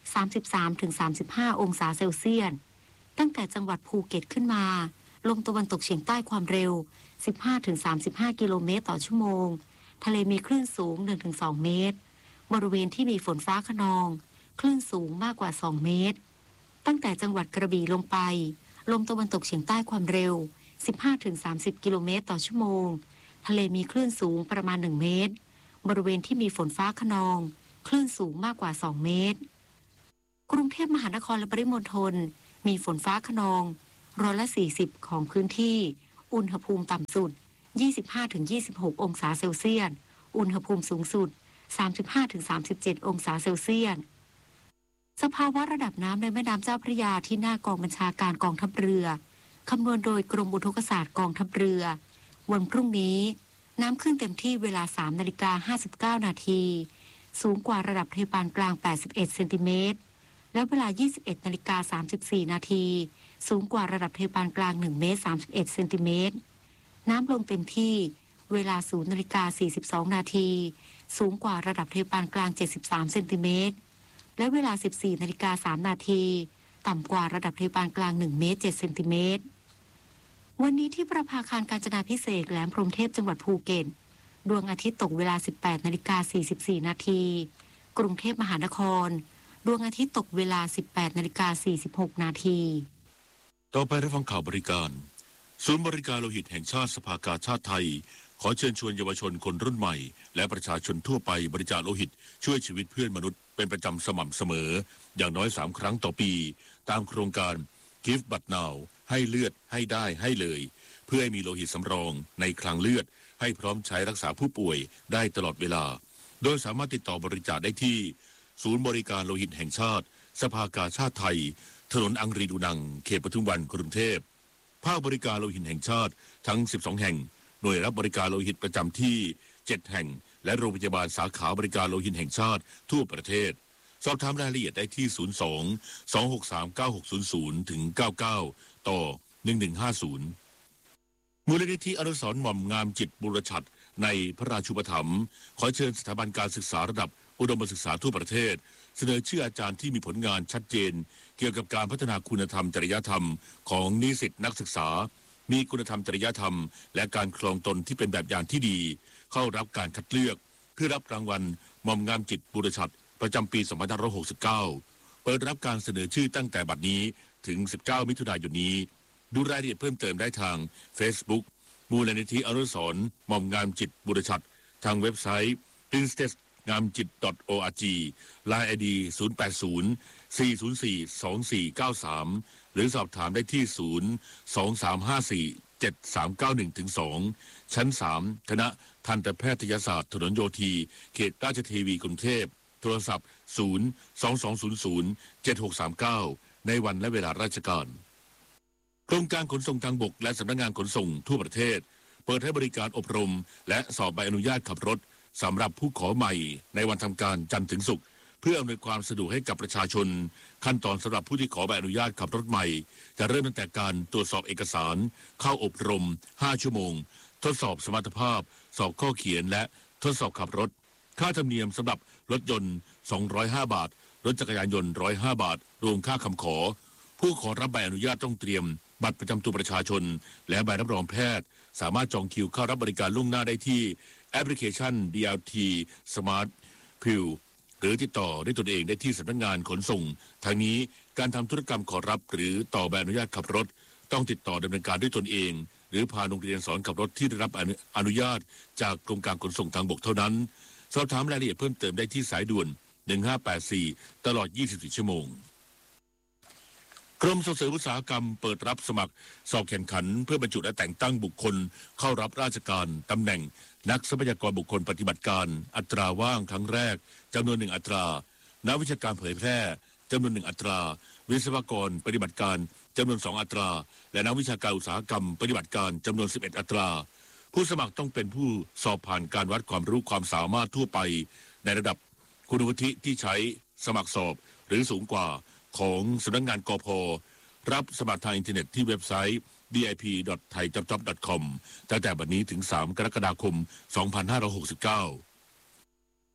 สามสิบสามถึงสามสิบห้า องศาเซลเซียสตั้งแต่จังหวัดภูเก็ตขึ้นมาลมตะวันตกเฉียงใต้ความเร็ว สิบห้าถึงสามสิบห้า กิโลเมตรต่อชั่วโมงทะเลมีคลื่นสูง หนึ่งถึงสอง เมตรบริเวณที่มีฝนฟ้าคะนองคลื่นสูงมากกว่าสองเมตรตั้งแต่จังหวัดกระบี่ลงไปลมตะวันตกเฉียงใต้ความเร็ว สิบห้าถึงสามสิบ กิโลเมตรต่อชั่วโมงทะเลมีคลื่นสูงประมาณหนึ่งเมตรบริเวณที่มีฝนฟ้าคะนองคลื่นสูงมากกว่าสองเมตรกรุงเทพมหานครและปริมณฑลมีฝนฟ้าคะนองร้อยละสี่สิบของพื้นที่อุณหภูมิต่ำสุด ยี่สิบห้าถึงยี่สิบหก องศาเซลเซียสอุณหภูมิสูงสุด สามสิบห้าถึงสามสิบเจ็ด องศาเซลเซียสสภาวะระดับน้ำในแม่น้ำเจ้าพระยาที่หน้ากองบัญชาการกองทัพเรือคำนวณโดยกรมอุทกศาสตร์กองทัพเรือวันพรุ่งนี้น้ำขึ้นเต็มที่เวลา สามนาฬิกาห้าสิบเก้า นาทีสูงกว่าระดับทะเลปานกลางแปดสิบเอ็ดเซนติเมตรและเวลา ยี่สิบเอ็ดนาฬิกาสามสิบสี่ นาทีสูงกว่าระดับทะเลปานกลางหนึ่งเมตรสามสิบเอ็ดเซนติเมตรน้ำลงเต็มที่เวลา ศูนย์นาฬิกาสี่สิบสอง นาทีสูงกว่าระดับทะเลปานกลางเจ็ดสิบสามเซนติเมตรและเวลา สิบสี่นาฬิกาสาม นาทีต่ำกว่าระดับทะเลปานกลางหนึ่งเมตรเจ็ดเซนติเมตรวันนี้ที่ประภาคารกาญจนาภิเษกแหลมพรหมเทพจังหวัดภูเก็ตดวงอาทิตย์ตกเวลา สิบแปดนาฬิกาสี่สิบสี่ นาทีกรุงเทพมหานครดวงอาทิตย์ตกเวลา สิบแปดนาฬิกาสี่สิบหก นาทีต่อไปรับฟังข่าวบริการศูนย์บริการโลหิตแห่งชาติสภากาชาติไทยขอเชิญชวนเยาวชนคนรุ่นใหม่และประชาชนทั่วไปบริจาคโลหิตช่วยชีวิตเพื่อนมนุษย์เป็นประจำสม่ำเสมออย่างน้อยสามครั้งต่อปีตามโครงการ Give But Now ให้เลือดให้ได้ให้เลยเพื่อให้มีโลหิตสำรองในคลังเลือดให้พร้อมใช้รักษาผู้ป่วยได้ตลอดเวลาโดยสามารถติดต่อบริจาคได้ที่ศูนย์บริการโลหิตแห่งชาติสภากาชาติไทยถนนอังรีดูนังเขตปทุมวันกรุงเทพภาคบริการโลหิตแห่งชาติทั้งสิบสองแห่งหน่วยรับบริการโลหิตประจำที่เจ็ดแห่งและโรงพยาบาลสาขาบริการโลหิตแห่งชาติทั่วประเทศสอบถามรายละเอียดได้ที่ศูนย์ สอง สอง หก สาม เก้า หก ศูนย์ ศูนย์ ถึง เก้าเก้า ต่อ หนึ่งหนึ่งห้าศูนย์มูลนิธิอนุสรณ์หม่อมงามจิตบุรชัดในพระราชูปถัมภ์ขอเชิญสถาบันการศึกษาระดับอุดมศึกษาทั่วประเทศเสนอชื่ออาจารย์ที่มีผลงานชัดเจนเกี่ยวกับการพัฒนาคุณธรรมจริยธรรมของนิสิตนักศึกษามีคุณธรรมจริยธรรมและการครองตนที่เป็นแบบอย่างที่ดีเข้ารับการคัดเลือกเพื่อรับรางวัลหม่อมงามจิตบุรชัดประจำปีสองพันห้าร้อยหกสิบเก้าเปิดรับการเสนอชื่อตั้งแต่บัดนี้ถึงสิบเก้ามิถุนายนนี้ดูรายละเอียดเพิ่มเติมได้ทาง Facebook มูลนิธิอนุสรณ์หม่อมงามจิตบุรชัดทางเว็บไซต์ princess งามจิต .org ไลน์ ไอ ดี ศูนย์ แปด ศูนย์ สี่ ศูนย์ สี่ สอง สี่ เก้า สามหรือสอบถามได้ที่ ศูนย์ สอง สาม ห้า สี่ เจ็ด สาม เก้า หนึ่ง ถึง สอง ชั้น สาม คณะทันตแพทยศาสตร์ถนนโยธีเขตราชเทวีกรุงเทพโทรศัพท์ ศูนย์ สอง สอง ศูนย์ ศูนย์ เจ็ด หก สาม เก้า ในวันและเวลาราชการกรมการขนส่งทางบกและสำนักงานขนส่งทั่วประเทศเปิดให้บริการอบรมและสอบใบอนุญาตขับรถสำหรับผู้ขอใหม่ในวันทำการจันทร์ถึงศุกร์เพื่ออำนวยความสะดวกให้กับประชาชนขั้นตอนสำหรับผู้ที่ขอใบอนุญาตขับรถใหม่จะเริ่มตั้งแต่การตรวจสอบเอกสารเข้าอบรมห้าชั่วโมงทดสอบสมรรถภาพสอบข้อเขียนและทดสอบขับรถค่าธรรมเนียมสำหรับรถยนต์สองร้อยห้าบาทรถจักรยานยนต์หนึ่งร้อยห้าบาทรวมค่าคำขอผู้ขอรับใบอนุญาตต้องเตรียมบัตรประจำตัวประชาชนและใบรับรองแพทย์สามารถจองคิวเข้ารับบริการล่วงหน้าได้ที่แอปพลิเคชัน ดี แอล ที Smart Pill หรือติดต่อได้ตนเองได้ที่สำนักงานขนส่งทางนี้การทำธุรกรรมขอรับหรือต่อใบอนุญาตขับรถต้องติดต่อดำเนินการด้วยตนเองหรือผ่านโรงเรียนสอนขับรถที่ได้รับอนุญาตจากกรมการขนส่งทางบกเท่านั้นสอบถามรายละเอียดเพิ่มเติมได้ที่สายด่วนหนึ่งห้าแปดสี่ตลอดยี่สิบสี่ชั่วโมงกรมส่งเสริมอุตสาหกรรมเปิดรับสมัครสอบแข่งขันเพื่อบรรจุและแต่งตั้งบุคคลเข้ารับราชการตำแหน่งนักทรัพยากรบุคคลปฏิบัติการอัตราว่างครั้งแรกจำนวนหนึ่งอัตรานักวิชาการเผยแพร่จำนวนหนึ่งอัตราวิศวกรปฏิบัติการจำนวนสองอัตราและนักวิชาการอุตสาหกรรมปฏิบัติการจำนวนสิบเอ็ดอัตราผู้สมัครต้องเป็นผู้สอบผ่านการวัดความรู้ความสามารถทั่วไปในระดับคุณวุฒิที่ใช้สมัครสอบหรือสูงกว่าของสำนักงานกพ.รับสมัครทางอินเทอร์เน็ตที่เว็บไซต์ ดี ไอ พี ดอท ไทยจ็อบจ็อบ ดอท คอม ตั้งแต่บัดนี้ถึงสามกรกฎาคมสองพันห้าร้อยหกสิบเก้า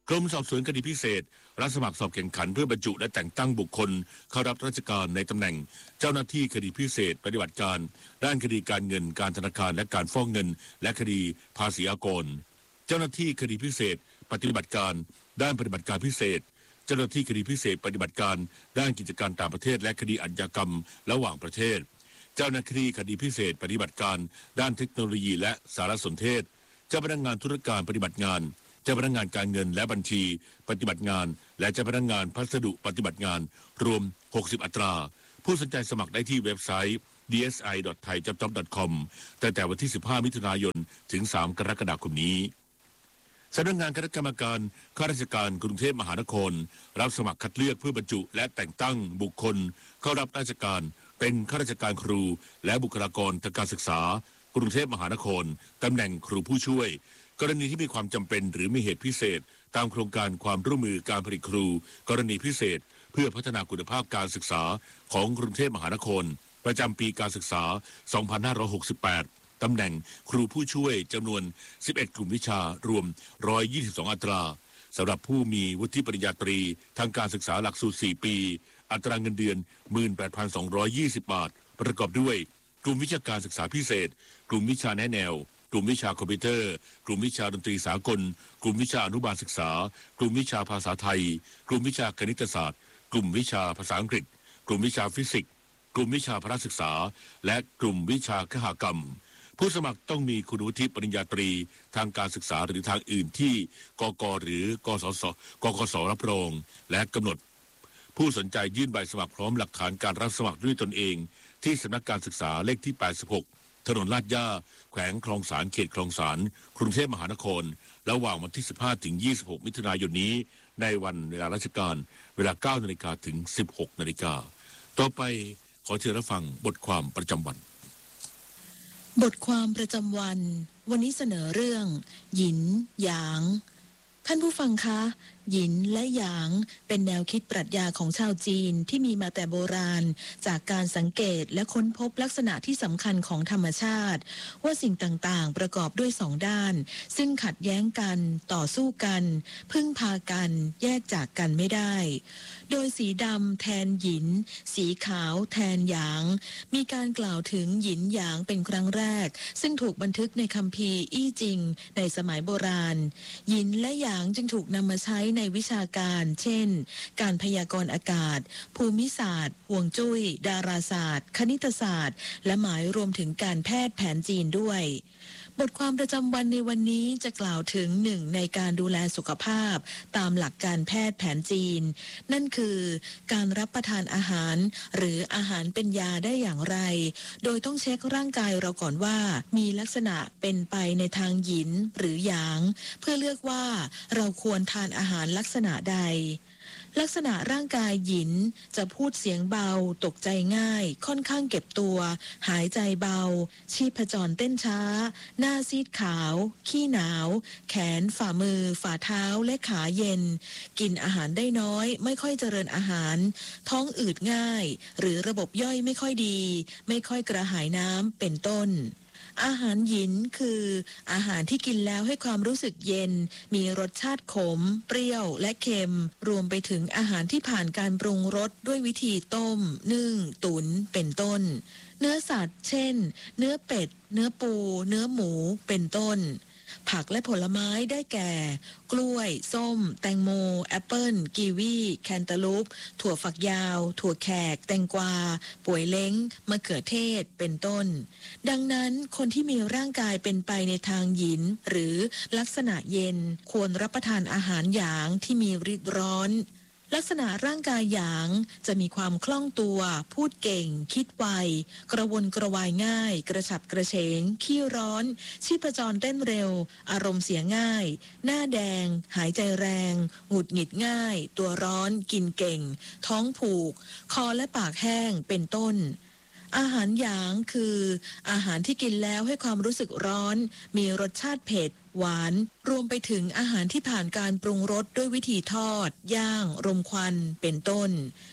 กรมสอบสวนคดีพิเศษรับสมัครสอบแข่งขันเพื่อบรรจุและแต่งตั้งบุคคลเข้ารับราชการในตำแหน่งเจ้าหน้าที่คดีพิเศษปฏิบัติการด้านคดีการเงินการธนาคารและการฟอกเงินและคดีภาษีอากรเจ้าหน้าที่คดีพิเศษปฏิบัติการด้านปฏิบัติการพิเศษเจ้าหน้าที่คดีพิเศษปฏิบัติการด้านกิจการต่างประเทศและคดีอาชญากรรมระหว่างประเทศเจ้าหน้าที่คดีพิเศษปฏิบัติการด้านเทคโนโลยีและสารสนเทศเจ้าพนักงานธุรการปฏิบัติงานเจ้าพนักงานการเงินและบัญชีปฏิบัติงานและเจ้าพนักงานพัสดุปฏิบัติงานรวมหกสิบอัตราผู้สนใจสมัครได้ที่เว็บไซต์ ดี เอส ไอ ดอท ไทยจ็อบจ็อบ ดอท คอม ตั้งแต่วันที่สิบห้ามิถุนายนถึงสามกรกฎาคมนี้สำนักงานคณะกรรมการข้าราชการกรุงเทพมหานครรับสมัครคัดเลือกเพื่อบรรจุและแต่งตั้งบุคคลเข้ารับราชการเป็นข้าราชการครูและบุคลากรทางการศึกษากรุงเทพมหานครตำแหน่งครูผู้ช่วยกรณีที่มีความจำเป็นหรือมีเหตุพิเศษตามโครงการความร่วมมือการผลิตครูกรณีพิเศษเพื่อพัฒนาคุณภาพการศึกษาของกรุงเทพมหานครประจำปีการศึกษา สองพันห้าร้อยหกสิบแปด ตำแหน่งครูผู้ช่วยจำนวน สิบเอ็ด กลุ่มวิชารวม หนึ่งร้อยยี่สิบสอง อัตราสำหรับผู้มีวุฒิปริญญาตรีทางการศึกษาหลักสูตร สี่ ปีอัตราเงินเดือน หนึ่งหมื่นแปดพันสองร้อยยี่สิบ บาทประกอบด้วยกลุ่มวิชาการศึกษาพิเศษกลุ่มวิชาแนะแนวกลุ่มวิชาคอมพิวเตอร์กลุ่มวิชาดนตรีสากลกลุ่มวิชาอนุบาลศึกษากลุ่มวิชาภาษาไทยกลุ่มวิชาคณิตศาสตร์กลุ่มวิชาภาษาอังกฤษกลุ่มวิชาฟิสิกส์กลุ่มวิชาพละศึกษาและกลุ่มวิชาคหกรรมผู้สมัครต้องมีคุณวุฒิปริญญาตรีทางการศึกษาหรือทางอื่นที่กก.หรือกสศกกสรับรองและกำหนดผู้สนใจยื่นใบสมัครพร้อมหลักฐานการรับสมัครด้วยตนเองที่สำนักการศึกษาเลขที่แปดสิบหกถนนลาดย่าแขวงคลองสารเขตคลองสารกรุงเทพมหานครระหว่างวันที่สิบห้าถึงยี่สิบหกมิถุนายนนี้ในวันเวลาราชการเวลา เก้านาฬิกา ถึง สิบหกนาฬิกาต่อไปขอเชิญรับฟังบทความประจำวันบทความประจำวันวันนี้เสนอเรื่องหยินหยางท่านผู้ฟังคะหยินและหยางเป็นแนวคิดปรัชญาของชาวจีนที่มีมาแต่โบราณจากการสังเกตและค้นพบลักษณะที่สำคัญของธรรมชาติว่าสิ่งต่างๆประกอบด้วยสองด้านซึ่งขัดแย้งกันต่อสู้กันพึ่งพากันแยกจากกันไม่ได้โดยสีดำแทนหยินสีขาวแทนหยางมีการกล่าวถึงหยินหยางเป็นครั้งแรกซึ่งถูกบันทึกในคัมภีร์อี้จิงในสมัยโบราณหยินและหยางจึงถูกนำมาใช้ในวิชาการเช่นการพยากรณ์อากาศภูมิศาสตร์ห่วงจุ้ยดาราศาสตร์คณิตศาสตร์และหมายรวมถึงการแพทย์แผนจีนด้วยบทความประจำวันในวันนี้จะกล่าวถึงหนึ่งในการดูแลสุขภาพตามหลักการแพทย์แผนจีนนั่นคือการรับประทานอาหารหรืออาหารเป็นยาได้อย่างไรโดยต้องเช็คร่างกายเราก่อนว่ามีลักษณะเป็นไปในทางหยินหรือหยางเพื่อเลือกว่าเราควรทานอาหารลักษณะใดลักษณะร่างกายหยินจะพูดเสียงเบาตกใจง่ายค่อนข้างเก็บตัวหายใจเบาชีพจรเต้นช้าหน้าซีดขาวขี้หนาวแขนฝ่ามือฝ่าเท้าและขาเย็นกินอาหารได้น้อยไม่ค่อยเจริญอาหารท้องอืดง่ายหรือระบบย่อยไม่ค่อยดีไม่ค่อยกระหายน้ำเป็นต้นอาหารหยินคืออาหารที่กินแล้วให้ความรู้สึกเย็นมีรสชาติขมเปรี้ยวและเค็มรวมไปถึงอาหารที่ผ่านการปรุงรสด้วยวิธีต้มนึ่งตุ๋นเป็นต้นเนื้อสัตว์เช่นเนื้อเป็ดเนื้อปูเนื้อหมูเป็นต้นผักและผลไม้ได้แก่กล้วยส้มแตงโมแอปเปิ้ลกีวีแคนตาลูปถั่วฝักยาวถั่วแขกแตงกวาป่วยเล้งมะเขือเทศเป็นต้นดังนั้นคนที่มีร่างกายเป็นไปในทางหยินหรือลักษณะเย็นควรรับประทานอาหารหยางที่มีฤทธิ์ร้อนลักษณะร่างกายหยางจะมีความคล่องตัวพูดเก่งคิดไวกระวนกระวายง่ายกระฉับกระเฉงขี้ร้อนชีพจรเต้นเร็วอารมณ์เสียง่ายหน้าแดงหายใจแรงหงุดหงิดง่ายตัวร้อนกินเก่งท้องผูกคอและปากแห้งเป็นต้นอาหารหยางคืออาหารที่กินแล้วให้ความรู้สึกร้อนมีรสชาติเผ็ดหวานรวมไปถึงอาหารที่ผ่านการปรุงรสด้วยวิธีทอดย่างรมควันเป็นต้น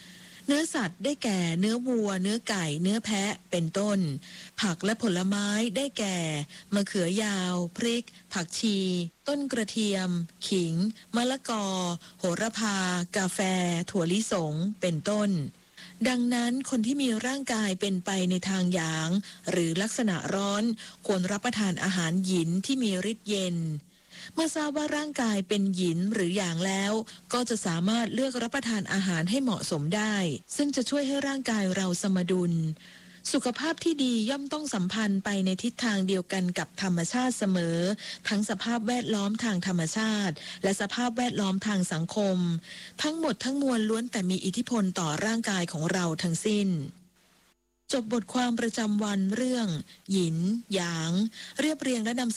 เนื้อสัตว์ได้แก่เนื้อวัวเนื้อไก่เนื้อแพะเป็นต้นผักและผลไม้ได้แก่มะเขือยาวพริกผักชีต้นกระเทียมขิงมะละกอโหระพากาแฟถั่วลิสงเป็นต้นดังนั้นคนที่มีร่างกายเป็นไปในทางหยางหรือลักษณะร้อนควรรับประทานอาหารหยินที่มีฤทธิ์เย็นเมื่อทราบว่าร่างกายเป็นหยินหรือหยางแล้วก็จะสามารถเลือกรับประทานอาหารให้เหมาะสมได้ซึ่งจะช่วยให้ร่างกายเราสมดุลสุขภาพที่ดีย่อมต้องสัมพันธ์ไปในทิศทางเดียวกันกับธรรมชาติเสมอทั้งสภาพแวดล้อมทางธรรมชาติและสภาพแวดล้อมทางสังคมทั้งหมดทั้งมวลล้วนแต่มีอิทธิพลต่อร่างกายของเราทั้งสิ้นจบบทความประจำวันเรื่องหยินหยางเรียบเรียงและนำเส